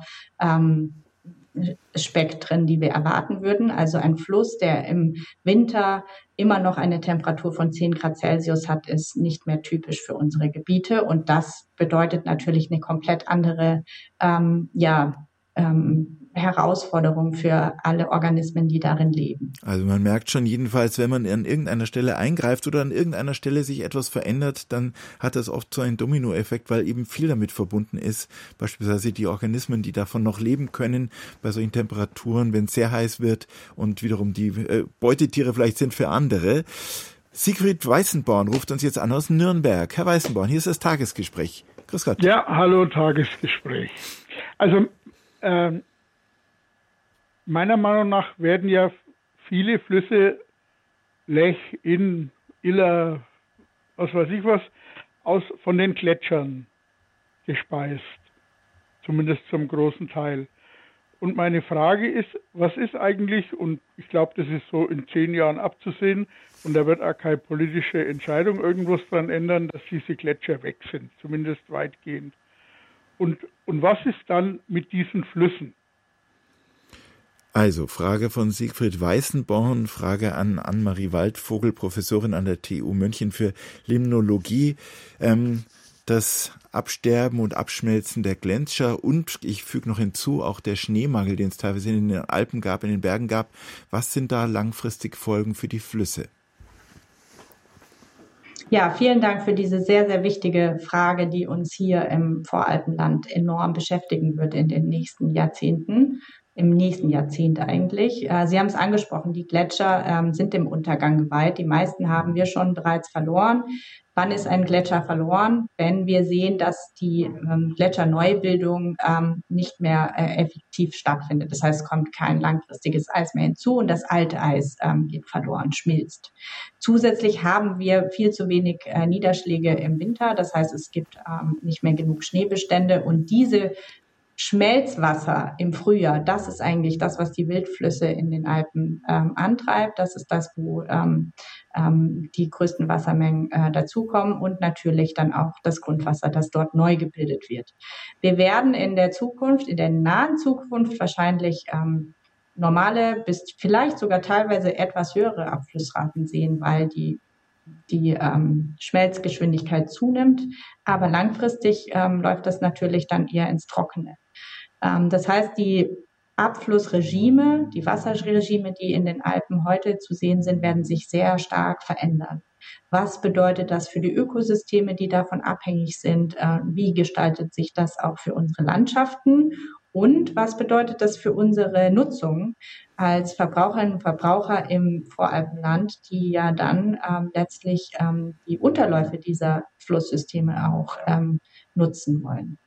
Spektren, die wir erwarten würden. Also ein Fluss, der im Winter immer noch eine Temperatur von 10 Grad Celsius hat, ist nicht mehr typisch für unsere Gebiete. Und das bedeutet natürlich eine komplett andere Herausforderung für alle Organismen, die darin leben. Also man merkt schon jedenfalls, wenn man an irgendeiner Stelle eingreift oder an irgendeiner Stelle sich etwas verändert, dann hat das oft so einen Dominoeffekt, weil eben viel damit verbunden ist. Beispielsweise die Organismen, die davon noch leben können bei solchen Temperaturen, wenn es sehr heiß wird und wiederum die Beutetiere vielleicht sind für andere. Siegfried Weißenborn ruft uns jetzt an aus Nürnberg. Herr Weißenborn, hier ist das Tagesgespräch. Grüß Gott. Ja, hallo, Tagesgespräch. Also meiner Meinung nach werden ja viele Flüsse, Lech, Inn, Iller, was weiß ich was, von den Gletschern gespeist. Zumindest zum großen Teil. Und meine Frage ist, was ist eigentlich, und ich glaube, das ist so in 10 Jahren abzusehen, und da wird auch keine politische Entscheidung irgendwas dran ändern, dass diese Gletscher weg sind, zumindest weitgehend. Und was ist dann mit diesen Flüssen? Also, Frage von Siegfried Weißenborn, Frage an Annemarie Waldvogel, Professorin an der TU München für Limnologie. Das Absterben und Abschmelzen der Gletscher und, ich füge noch hinzu, auch der Schneemangel, den es teilweise in den Alpen gab, in den Bergen gab. Was sind da langfristig Folgen für die Flüsse? Ja, vielen Dank für diese sehr, sehr wichtige Frage, die uns hier im Voralpenland enorm beschäftigen wird in den nächsten Jahrzehnten. Im nächsten Jahrzehnt eigentlich. Sie haben es angesprochen, die Gletscher sind dem Untergang geweiht. Die meisten haben wir schon bereits verloren. Wann ist ein Gletscher verloren? Wenn wir sehen, dass die Gletscherneubildung nicht mehr effektiv stattfindet. Das heißt, es kommt kein langfristiges Eis mehr hinzu und das alte Eis geht verloren, schmilzt. Zusätzlich haben wir viel zu wenig Niederschläge im Winter. Das heißt, es gibt nicht mehr genug Schneebestände und diese Schmelzwasser im Frühjahr, das ist eigentlich das, was die Wildflüsse in den Alpen antreibt. Das ist das, wo die größten Wassermengen dazukommen und natürlich dann auch das Grundwasser, das dort neu gebildet wird. Wir werden in der nahen Zukunft wahrscheinlich normale bis vielleicht sogar teilweise etwas höhere Abflussraten sehen, weil die Schmelzgeschwindigkeit zunimmt. Aber langfristig läuft das natürlich dann eher ins Trockene. Das heißt, die Abflussregime, die Wasserregime, die in den Alpen heute zu sehen sind, werden sich sehr stark verändern. Was bedeutet das für die Ökosysteme, die davon abhängig sind? Wie gestaltet sich das auch für unsere Landschaften? Und was bedeutet das für unsere Nutzung als Verbraucherinnen und Verbraucher im Voralpenland, die ja dann letztlich die Unterläufe dieser Flusssysteme auch nutzen wollen?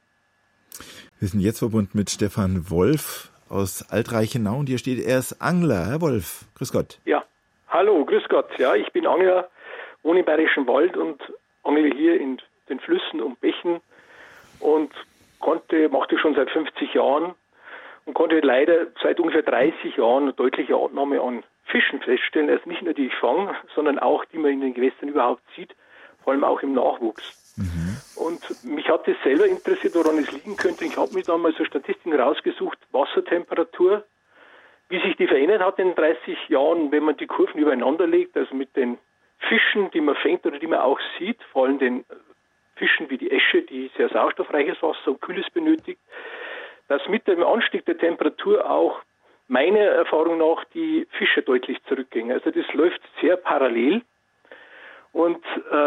Wir sind jetzt verbunden mit Stefan Wolf aus Altreichenau und hier steht, er ist Angler. Herr Wolf, grüß Gott. Ja, hallo, grüß Gott. Ja, ich bin Angler, wohne im Bayerischen Wald und angle hier in den Flüssen und Bächen und machte schon seit 50 Jahren und konnte leider seit ungefähr 30 Jahren eine deutliche Abnahme an Fischen feststellen. Also nicht nur die ich fange, sondern auch die man in den Gewässern überhaupt sieht, vor allem auch im Nachwuchs. Und mich hat das selber interessiert, woran es liegen könnte. Ich habe mir dann mal so Statistiken rausgesucht, Wassertemperatur, wie sich die verändert hat in 30 Jahren, wenn man die Kurven übereinander legt, also mit den Fischen, die man fängt oder die man auch sieht, vor allem den Fischen wie die Äsche, die sehr sauerstoffreiches Wasser und Kühles benötigt, dass mit dem Anstieg der Temperatur auch meiner Erfahrung nach die Fische deutlich zurückgingen. Also das läuft sehr parallel und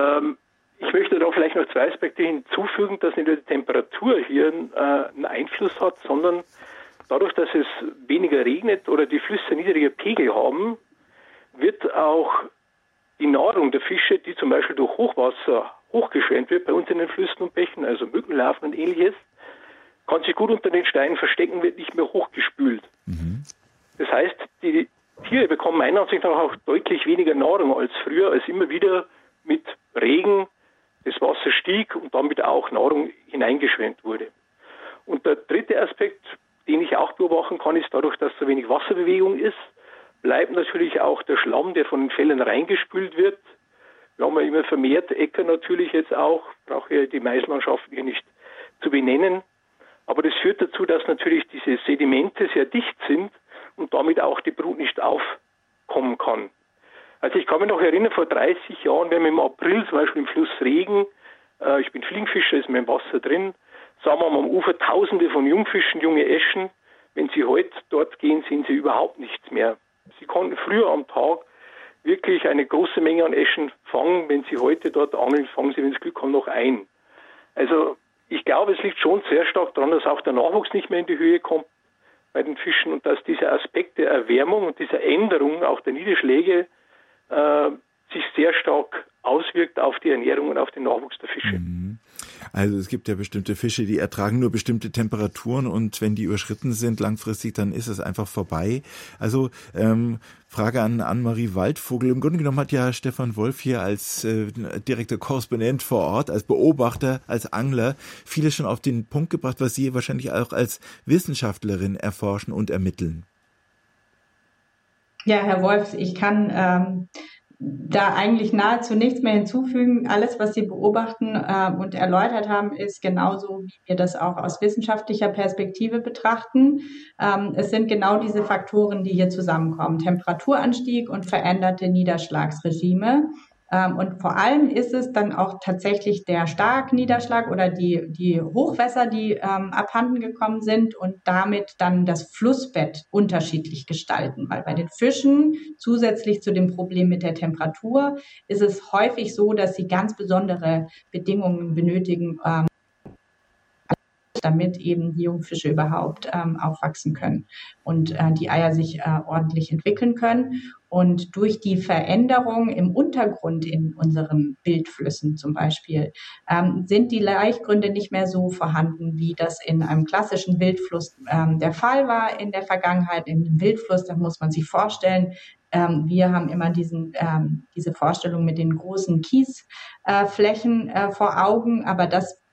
ich möchte da vielleicht noch zwei Aspekte hinzufügen, dass nicht nur die Temperatur hier einen Einfluss hat, sondern dadurch, dass es weniger regnet oder die Flüsse niedriger Pegel haben, wird auch die Nahrung der Fische, die zum Beispiel durch Hochwasser hochgeschwemmt wird bei uns in den Flüssen und Bächen, also Mückenlarven und ähnliches, kann sich gut unter den Steinen verstecken, wird nicht mehr hochgespült. Das heißt, die Tiere bekommen meiner Ansicht nach auch deutlich weniger Nahrung als früher, als immer wieder mit Regen das Wasser stieg und damit auch Nahrung hineingeschwemmt wurde. Und der dritte Aspekt, den ich auch beobachten kann, ist dadurch, dass so wenig Wasserbewegung ist, bleibt natürlich auch der Schlamm, der von den Fällen reingespült wird. Wir haben ja immer vermehrt Äcker natürlich jetzt auch, brauche ja die Maislandschaften hier nicht zu benennen. Aber das führt dazu, dass natürlich diese Sedimente sehr dicht sind und damit auch die Brut nicht aufkommen kann. Also ich kann mich noch erinnern, vor 30 Jahren, wenn wir im April zum Beispiel im Fluss Regen, ich bin Fliegenfischer, ist mir im Wasser drin, sahen wir am Ufer Tausende von Jungfischen, junge Äschen. Wenn Sie heute dort gehen, sehen Sie überhaupt nichts mehr. Sie konnten früher am Tag wirklich eine große Menge an Äschen fangen. Wenn Sie heute dort angeln, fangen Sie, wenn Sie Glück haben, noch ein. Also ich glaube, es liegt schon sehr stark daran, dass auch der Nachwuchs nicht mehr in die Höhe kommt bei den Fischen und dass dieser Aspekt der Erwärmung und dieser Änderung auch der Niederschläge sich sehr stark auswirkt auf die Ernährung und auf den Nachwuchs der Fische. Also es gibt ja bestimmte Fische, die ertragen nur bestimmte Temperaturen und wenn die überschritten sind langfristig, dann ist es einfach vorbei. Also Frage an Annemarie Waldvogel. Im Grunde genommen hat ja Stefan Wolf hier als direkter Korrespondent vor Ort, als Beobachter, als Angler vieles schon auf den Punkt gebracht, was Sie wahrscheinlich auch als Wissenschaftlerin erforschen und ermitteln. Ja, Herr Wolf, ich kann da eigentlich nahezu nichts mehr hinzufügen. Alles, was Sie beobachten und erläutert haben, ist genauso, wie wir das auch aus wissenschaftlicher Perspektive betrachten. Es sind genau diese Faktoren, die hier zusammenkommen. Temperaturanstieg und veränderte Niederschlagsregime. Und vor allem ist es dann auch tatsächlich der Starkniederschlag oder die Hochwässer, die abhanden gekommen sind und damit dann das Flussbett unterschiedlich gestalten. Weil bei den Fischen zusätzlich zu dem Problem mit der Temperatur ist es häufig so, dass sie ganz besondere Bedingungen benötigen, damit eben die Jungfische überhaupt aufwachsen können und die Eier sich ordentlich entwickeln können. Und durch die Veränderung im Untergrund in unseren Wildflüssen zum Beispiel sind die Laichgründe nicht mehr so vorhanden, wie das in einem klassischen Wildfluss der Fall war in der Vergangenheit. In einem Wildfluss, da muss man sich vorstellen, wir haben immer diese Vorstellung mit den großen Kiesflächen vor Augen, aber das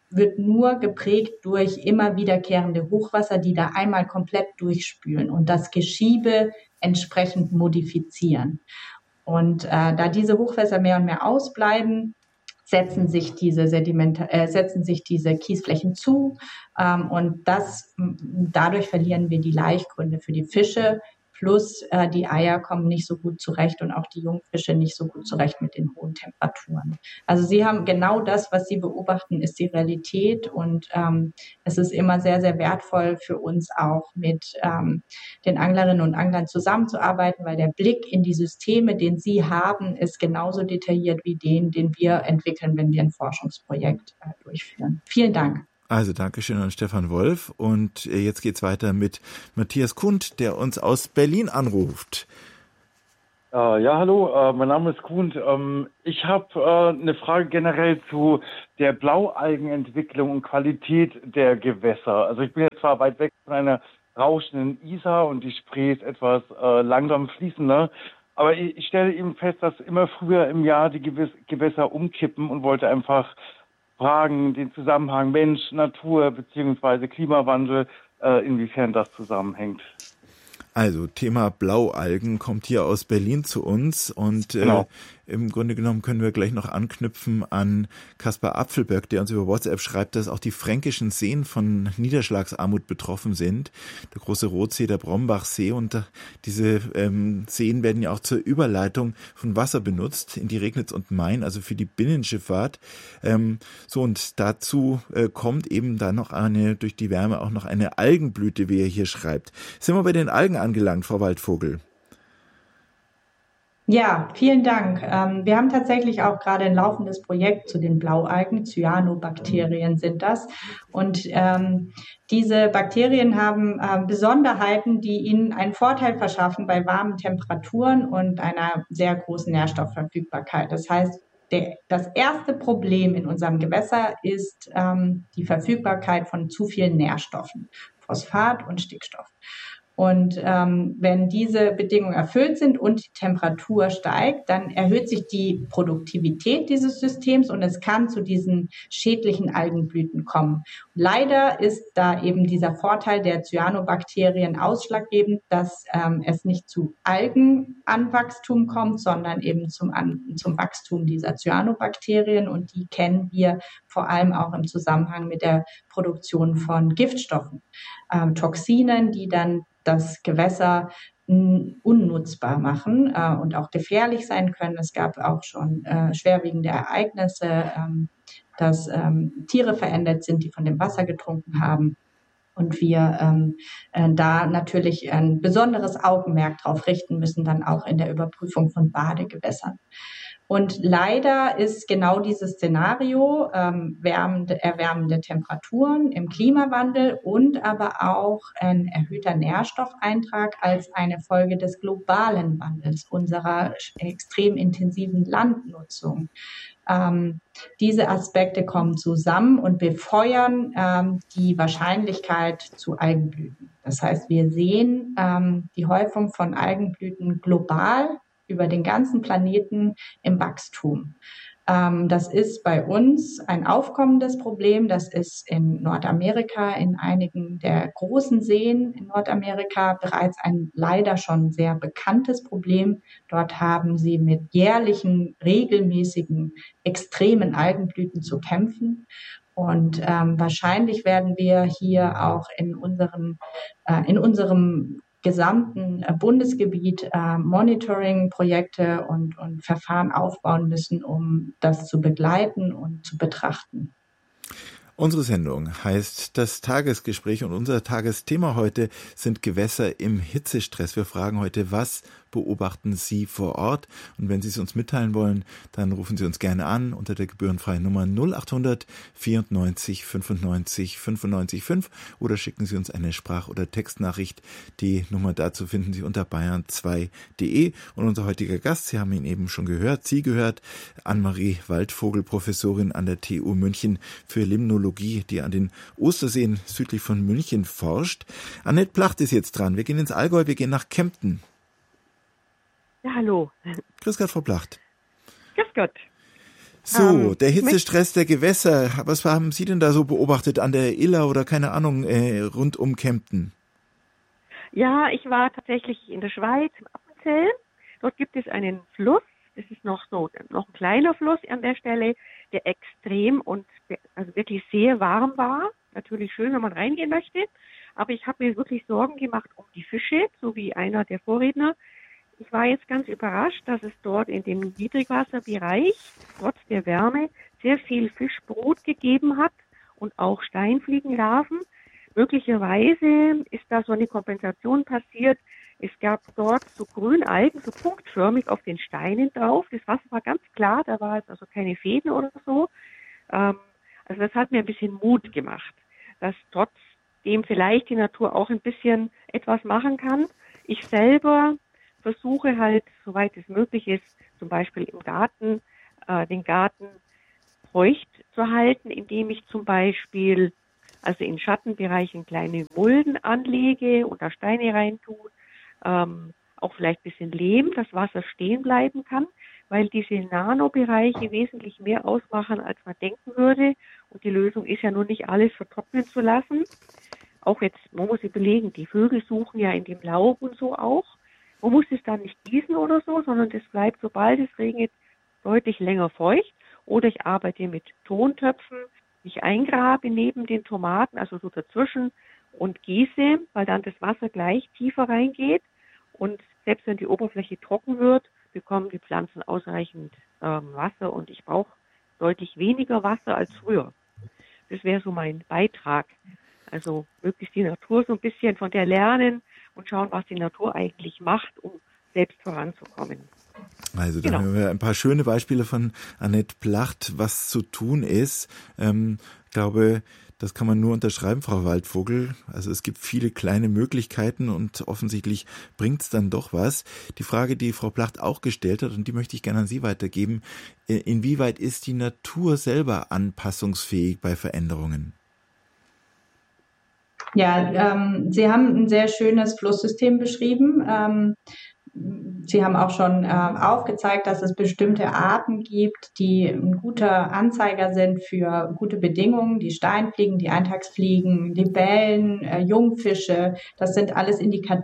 wird nur geprägt durch immer wiederkehrende Hochwasser, die da einmal komplett durchspülen und das Geschiebe entsprechend modifizieren. Und da diese Hochwässer mehr und mehr ausbleiben, setzen sich diese Kiesflächen zu und dadurch verlieren wir die Laichgründe für die Fische. Plus die Eier kommen nicht so gut zurecht und auch die Jungfische nicht so gut zurecht mit den hohen Temperaturen. Also Sie haben genau das, was Sie beobachten, ist die Realität und es ist immer sehr, sehr wertvoll für uns auch mit den Anglerinnen und Anglern zusammenzuarbeiten, weil der Blick in die Systeme, den Sie haben, ist genauso detailliert wie den wir entwickeln, wenn wir ein Forschungsprojekt durchführen. Vielen Dank. Also Dankeschön an Stefan Wolf und jetzt geht's weiter mit Matthias Kuhnt, der uns aus Berlin anruft. Ja, hallo, mein Name ist Kuhnt. Ich habe eine Frage generell zu der Blaualgenentwicklung und Qualität der Gewässer. Also ich bin jetzt zwar weit weg von einer rauschenden Isar und die Spree ist etwas langsam fließender, aber ich stelle eben fest, dass immer früher im Jahr die Gewässer umkippen und wollte einfach fragen, den Zusammenhang Mensch, Natur bzw. Klimawandel, inwiefern das zusammenhängt. Also Thema Blaualgen kommt hier aus Berlin zu uns und genau. Im Grunde genommen können wir gleich noch anknüpfen an Kaspar Apfelböck, der uns über WhatsApp schreibt, dass auch die fränkischen Seen von Niederschlagsarmut betroffen sind. Der große Rotsee, der Brombachsee und diese Seen werden ja auch zur Überleitung von Wasser benutzt in die Regnitz und Main, also für die Binnenschifffahrt. So und dazu kommt eben dann noch durch die Wärme auch noch eine Algenblüte, wie er hier schreibt. Sind wir bei den Algen angelangt, Frau Waldvogel? Ja, vielen Dank. Wir haben tatsächlich auch gerade ein laufendes Projekt zu den Blaualgen. Cyanobakterien sind das. Und diese Bakterien haben Besonderheiten, die ihnen einen Vorteil verschaffen bei warmen Temperaturen und einer sehr großen Nährstoffverfügbarkeit. Das heißt, das erste Problem in unserem Gewässer ist die Verfügbarkeit von zu vielen Nährstoffen, Phosphat und Stickstoff. Und wenn diese Bedingungen erfüllt sind und die Temperatur steigt, dann erhöht sich die Produktivität dieses Systems und es kann zu diesen schädlichen Algenblüten kommen. Leider ist da eben dieser Vorteil der Cyanobakterien ausschlaggebend, dass es nicht zu Algenanwachstum kommt, sondern eben zum Wachstum dieser Cyanobakterien. Und die kennen wir vor allem auch im Zusammenhang mit der Produktion von Giftstoffen, Toxinen, die dann das Gewässer unnutzbar machen und auch gefährlich sein können. Es gab auch schon schwerwiegende Ereignisse, dass Tiere verendet sind, die von dem Wasser getrunken haben. Und wir da natürlich ein besonderes Augenmerk drauf richten müssen, dann auch in der Überprüfung von Badegewässern. Und leider ist genau dieses Szenario erwärmende Temperaturen im Klimawandel und aber auch ein erhöhter Nährstoffeintrag als eine Folge des globalen Wandels, unserer extrem intensiven Landnutzung. Diese Aspekte kommen zusammen und befeuern die Wahrscheinlichkeit zu Algenblüten. Das heißt, wir sehen die Häufung von Algenblüten global über den ganzen Planeten im Wachstum. Das ist bei uns ein aufkommendes Problem. Das ist in Nordamerika, in einigen der großen Seen in Nordamerika bereits ein leider schon sehr bekanntes Problem. Dort haben sie mit jährlichen, regelmäßigen, extremen Algenblüten zu kämpfen. Und wahrscheinlich werden wir hier auch in unserem gesamten Bundesgebiet Monitoring-Projekte und Verfahren aufbauen müssen, um das zu begleiten und zu betrachten. Unsere Sendung heißt das Tagesgespräch und unser Tagesthema heute sind Gewässer im Hitzestress. Wir fragen heute, was beobachten Sie vor Ort? Und wenn Sie es uns mitteilen wollen, dann rufen Sie uns gerne an unter der gebührenfreien Nummer 0800 94 95 95 5 oder schicken Sie uns eine Sprach- oder Textnachricht. Die Nummer dazu finden Sie unter bayern2.de. Und unser heutiger Gast, Sie haben ihn eben schon gehört, Annemarie Waldvogel, Professorin an der TU München für Limnologie, die an den Osterseen südlich von München forscht. Annette Placht ist jetzt dran. Wir gehen ins Allgäu, wir gehen nach Kempten. Ja, hallo. Grüß Gott, Frau Placht. Grüß Gott. So, der Hitzestress der Gewässer. Was haben Sie denn da so beobachtet an der Iller oder keine Ahnung, rund um Kempten? Ja, ich war tatsächlich in der Schweiz, im Appenzell. Dort gibt es einen Fluss. Das ist noch ein kleiner Fluss an der Stelle, der extrem und also wirklich sehr warm war. Natürlich schön, wenn man reingehen möchte. Aber ich habe mir wirklich Sorgen gemacht um die Fische, so wie einer der Vorredner. Ich war jetzt ganz überrascht, dass es dort in dem Niedrigwasserbereich trotz der Wärme sehr viel Fischbrut gegeben hat und auch Steinfliegenlarven. Möglicherweise ist da so eine Kompensation passiert. Es gab dort so Grünalgen, so punktförmig auf den Steinen drauf. Das Wasser war ganz klar, da war jetzt also keine Fäden oder so. Also das hat mir ein bisschen Mut gemacht, dass trotzdem vielleicht die Natur auch ein bisschen etwas machen kann. Ich selber versuche halt, soweit es möglich ist, zum Beispiel im Garten, den Garten feucht zu halten, indem ich zum Beispiel also in Schattenbereichen kleine Mulden anlege und da Steine reintue, auch vielleicht ein bisschen Lehm, dass Wasser stehen bleiben kann, weil diese Nanobereiche wesentlich mehr ausmachen, als man denken würde. Und die Lösung ist ja nur nicht alles vertrocknen zu lassen. Auch jetzt, man muss überlegen, die Vögel suchen ja in dem Laub und so auch. Man muss es dann nicht gießen oder so, sondern das bleibt, sobald es regnet, deutlich länger feucht. Oder ich arbeite mit Tontöpfen, ich eingrabe neben den Tomaten, also so dazwischen und gieße, weil dann das Wasser gleich tiefer reingeht. Und selbst wenn die Oberfläche trocken wird, bekommen die Pflanzen ausreichend Wasser und ich brauche deutlich weniger Wasser als früher. Das wäre so mein Beitrag. Also möglichst die Natur so ein bisschen von der lernen und schauen, was die Natur eigentlich macht, um selbst voranzukommen. Also da haben wir ein paar schöne Beispiele von Annette Placht, was zu tun ist. Ich glaube, das kann man nur unterschreiben, Frau Waldvogel. Also es gibt viele kleine Möglichkeiten und offensichtlich bringt es dann doch was. Die Frage, die Frau Placht auch gestellt hat, und die möchte ich gerne an Sie weitergeben, inwieweit ist die Natur selber anpassungsfähig bei Veränderungen? Ja, Sie haben ein sehr schönes Flusssystem beschrieben. Sie haben auch schon aufgezeigt, dass es bestimmte Arten gibt, die ein guter Anzeiger sind für gute Bedingungen. Die Steinfliegen, die Eintagsfliegen, Libellen, Jungfische, das sind alles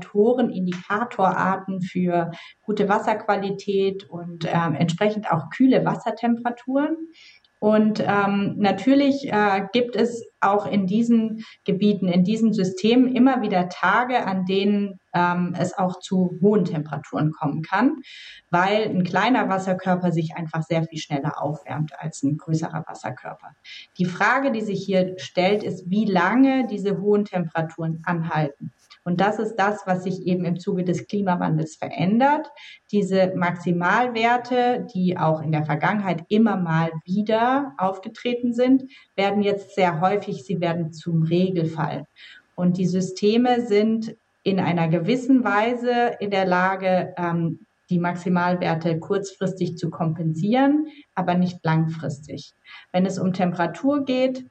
Indikatorarten für gute Wasserqualität und entsprechend auch kühle Wassertemperaturen. Und natürlich gibt es auch in diesen Gebieten, in diesen Systemen immer wieder Tage, an denen es auch zu hohen Temperaturen kommen kann, weil ein kleiner Wasserkörper sich einfach sehr viel schneller aufwärmt als ein größerer Wasserkörper. Die Frage, die sich hier stellt, ist, wie lange diese hohen Temperaturen anhalten. Und das ist das, was sich eben im Zuge des Klimawandels verändert. Diese Maximalwerte, die auch in der Vergangenheit immer mal wieder aufgetreten sind, werden jetzt sehr häufig, sie werden zum Regelfall. Und die Systeme sind in einer gewissen Weise in der Lage, die Maximalwerte kurzfristig zu kompensieren, aber nicht langfristig. Wenn es um Temperatur geht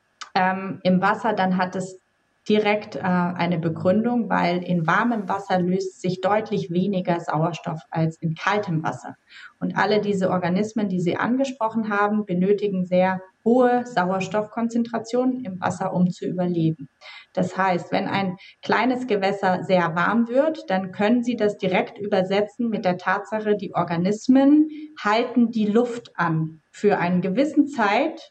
im Wasser, dann hat es direkt eine Begründung, weil in warmem Wasser löst sich deutlich weniger Sauerstoff als in kaltem Wasser. Und alle diese Organismen, die Sie angesprochen haben, benötigen sehr hohe Sauerstoffkonzentrationen im Wasser, um zu überleben. Das heißt, wenn ein kleines Gewässer sehr warm wird, dann können Sie das direkt übersetzen mit der Tatsache, die Organismen halten die Luft an. Für eine gewisse Zeit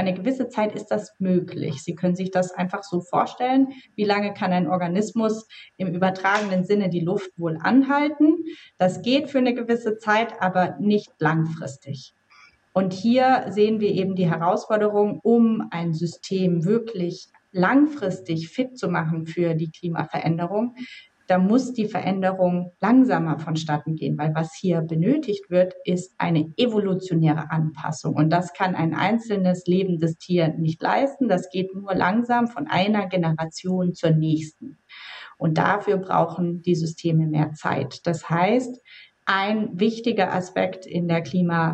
ist das möglich. Sie können sich das einfach so vorstellen. Wie lange kann ein Organismus im übertragenen Sinne die Luft wohl anhalten? Das geht für eine gewisse Zeit, aber nicht langfristig. Und hier sehen wir eben die Herausforderung, um ein System wirklich langfristig fit zu machen für die Klimaveränderung. Da muss die Veränderung langsamer vonstatten gehen, weil was hier benötigt wird, ist eine evolutionäre Anpassung. Und das kann ein einzelnes lebendes Tier nicht leisten. Das geht nur langsam von einer Generation zur nächsten. Und dafür brauchen die Systeme mehr Zeit. Das heißt, ein wichtiger Aspekt in der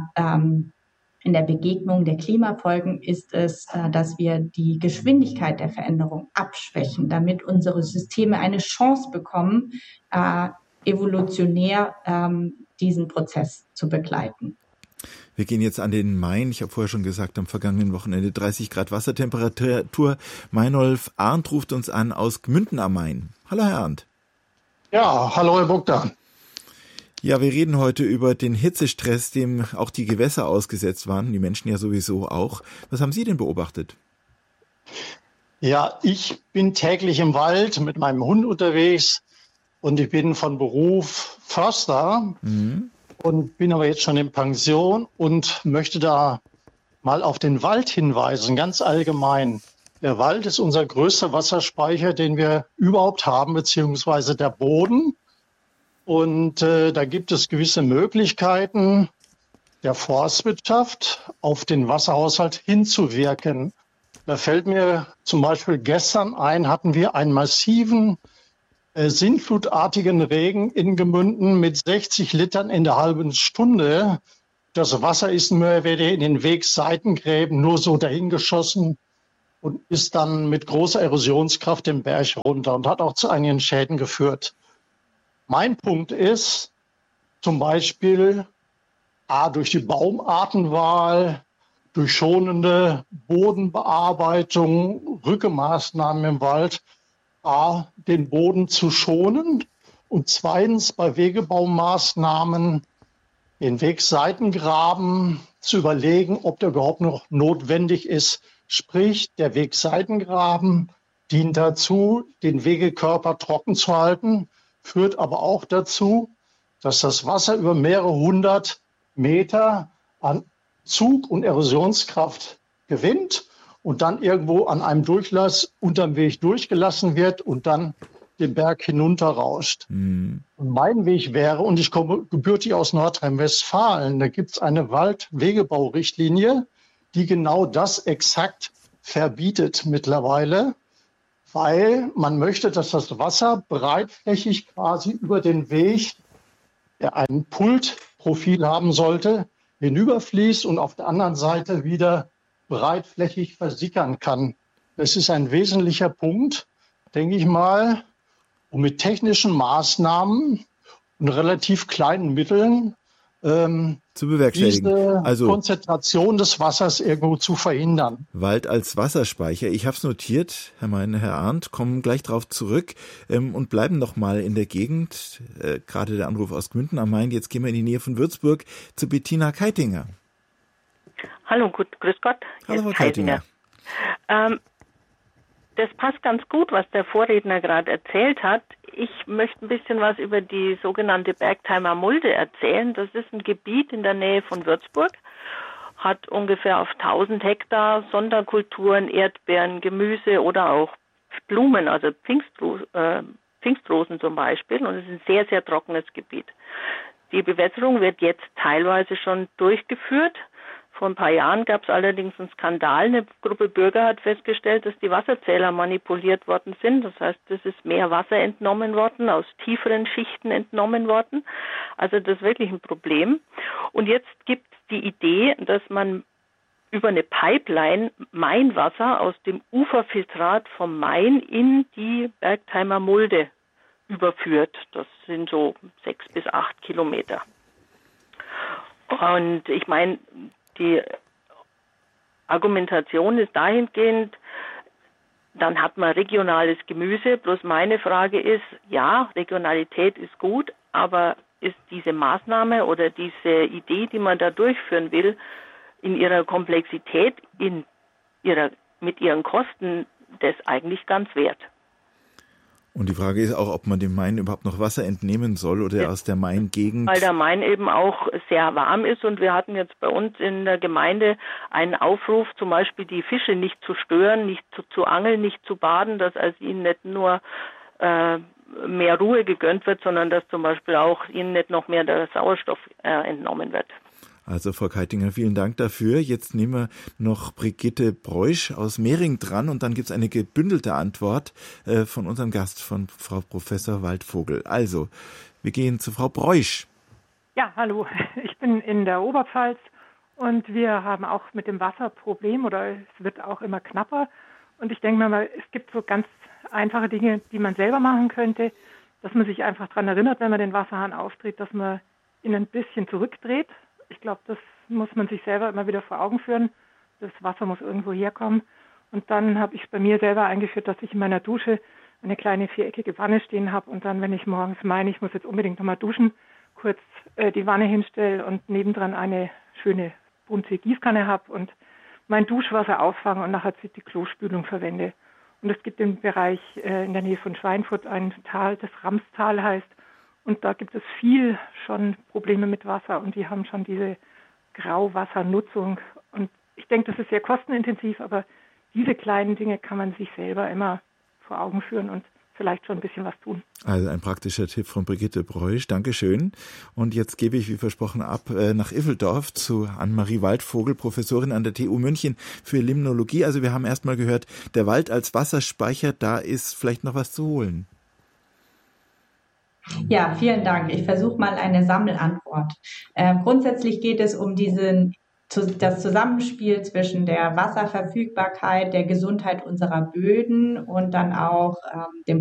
in der Begegnung der Klimafolgen ist es, dass wir die Geschwindigkeit der Veränderung abschwächen, damit unsere Systeme eine Chance bekommen, evolutionär diesen Prozess zu begleiten. Wir gehen jetzt an den Main. Ich habe vorher schon gesagt, am vergangenen Wochenende 30 Grad Wassertemperatur. Meinolf Arndt ruft uns an aus Gmünden am Main. Hallo, Herr Arndt. Ja, hallo, Herr Bogdan. Ja, wir reden heute über den Hitzestress, dem auch die Gewässer ausgesetzt waren, die Menschen ja sowieso auch. Was haben Sie denn beobachtet? Ja, ich bin täglich im Wald mit meinem Hund unterwegs und ich bin von Beruf Förster und bin aber jetzt schon in Pension und möchte da mal auf den Wald hinweisen, ganz allgemein. Der Wald ist unser größter Wasserspeicher, den wir überhaupt haben, beziehungsweise der Boden. Und da gibt es gewisse Möglichkeiten der Forstwirtschaft, auf den Wasserhaushalt hinzuwirken. Da fällt mir zum Beispiel gestern ein, hatten wir einen massiven, sintflutartigen Regen in Gemünden mit 60 Litern in der halben Stunde. Das Wasser ist mehr oder weniger in den Wegseitengräben nur so dahingeschossen und ist dann mit großer Erosionskraft den Berg runter und hat auch zu einigen Schäden geführt. Mein Punkt ist zum Beispiel durch die Baumartenwahl, durch schonende Bodenbearbeitung, Rückemaßnahmen im Wald, den Boden zu schonen und zweitens bei Wegebaumaßnahmen den Wegseitengraben zu überlegen, ob der überhaupt noch notwendig ist. Sprich, der Wegseitengraben dient dazu, den Wegekörper trocken zu halten, führt aber auch dazu, dass das Wasser über mehrere hundert Meter an Zug- und Erosionskraft gewinnt und dann irgendwo an einem Durchlass unterm Weg durchgelassen wird und dann den Berg hinunterrauscht. Und mein Weg wäre, und ich komme gebürtig aus Nordrhein-Westfalen, da gibt es eine Waldwegebaurichtlinie, die genau das exakt verbietet mittlerweile, weil man möchte, dass das Wasser breitflächig quasi über den Weg, der ein Pultprofil haben sollte, hinüberfließt und auf der anderen Seite wieder breitflächig versickern kann. Das ist ein wesentlicher Punkt, denke ich mal, um mit technischen Maßnahmen und relativ kleinen Mitteln zu bewerkstelligen. Diese Konzentration des Wassers irgendwo zu verhindern. Wald als Wasserspeicher. Ich habe es notiert, Herr Arndt, kommen gleich drauf zurück und bleiben noch mal in der Gegend. Gerade der Anruf aus Gmünden am Main. Jetzt gehen wir in die Nähe von Würzburg zu Bettina Keitinger. Hallo, grüß Gott. Hallo, Frau Keitinger. Das passt ganz gut, was der Vorredner gerade erzählt hat. Ich möchte ein bisschen was über die sogenannte Bergtheimer Mulde erzählen. Das ist ein Gebiet in der Nähe von Würzburg, hat ungefähr auf 1000 Hektar Sonderkulturen, Erdbeeren, Gemüse oder auch Blumen, also Pfingstrosen zum Beispiel. Und es ist ein sehr, sehr trockenes Gebiet. Die Bewässerung wird jetzt teilweise schon durchgeführt. Vor ein paar Jahren gab es allerdings einen Skandal. Eine Gruppe Bürger hat festgestellt, dass die Wasserzähler manipuliert worden sind. Das heißt, es ist mehr Wasser entnommen worden, aus tieferen Schichten entnommen worden. Also das ist wirklich ein Problem. Und jetzt gibt es die Idee, dass man über eine Pipeline Mainwasser aus dem Uferfiltrat vom Main in die Bergtheimer Mulde überführt. Das sind so 6 bis 8 Kilometer. Und ich meine, die Argumentation ist dahingehend, dann hat man regionales Gemüse. Bloß meine Frage ist, ja, Regionalität ist gut, aber ist diese Maßnahme oder diese Idee, die man da durchführen will, in ihrer Komplexität, mit ihren Kosten, das eigentlich ganz wert? Und die Frage ist auch, ob man dem Main überhaupt noch Wasser entnehmen soll oder aus der Main-Gegend. Weil der Main eben auch sehr warm ist und wir hatten jetzt bei uns in der Gemeinde einen Aufruf, zum Beispiel die Fische nicht zu stören, nicht zu angeln, nicht zu baden, dass also ihnen nicht nur mehr Ruhe gegönnt wird, sondern dass zum Beispiel auch ihnen nicht noch mehr der Sauerstoff entnommen wird. Also Frau Keitinger, vielen Dank dafür. Jetzt nehmen wir noch Brigitte Breusch aus Mehring dran und dann gibt es eine gebündelte Antwort von unserem Gast, von Frau Professor Waldvogel. Also, wir gehen zu Frau Breusch. Ja, hallo. Ich bin in der Oberpfalz und wir haben auch mit dem Wasser Problem oder es wird auch immer knapper. Und ich denke mir mal, es gibt so ganz einfache Dinge, die man selber machen könnte, dass man sich einfach daran erinnert, wenn man den Wasserhahn aufdreht, dass man ihn ein bisschen zurückdreht. Ich glaube, das muss man sich selber immer wieder vor Augen führen. Das Wasser muss irgendwo herkommen. Und dann habe ich bei mir selber eingeführt, dass ich in meiner Dusche eine kleine viereckige Wanne stehen habe und dann, wenn ich morgens meine, ich muss jetzt unbedingt nochmal duschen, kurz die Wanne hinstelle und nebendran eine schöne bunte Gießkanne habe und mein Duschwasser auffange und nachher die Klospülung verwende. Und es gibt im Bereich in der Nähe von Schweinfurt ein Tal, das Ramstal heißt. Und da gibt es viel schon Probleme mit Wasser und die haben schon diese Grauwassernutzung. Und ich denke, das ist sehr kostenintensiv, aber diese kleinen Dinge kann man sich selber immer vor Augen führen und vielleicht schon ein bisschen was tun. Also ein praktischer Tipp von Brigitte Breusch. Dankeschön. Und jetzt gebe ich, wie versprochen, ab nach Ivseldorf zu Annemarie Waldvogel, Professorin an der TU München für Limnologie. Also wir haben erst mal gehört, der Wald als Wasserspeicher, da ist vielleicht noch was zu holen. Ja, vielen Dank. Ich versuche mal eine Sammelantwort. Grundsätzlich geht es um das Zusammenspiel zwischen der Wasserverfügbarkeit, der Gesundheit unserer Böden und dann auch dem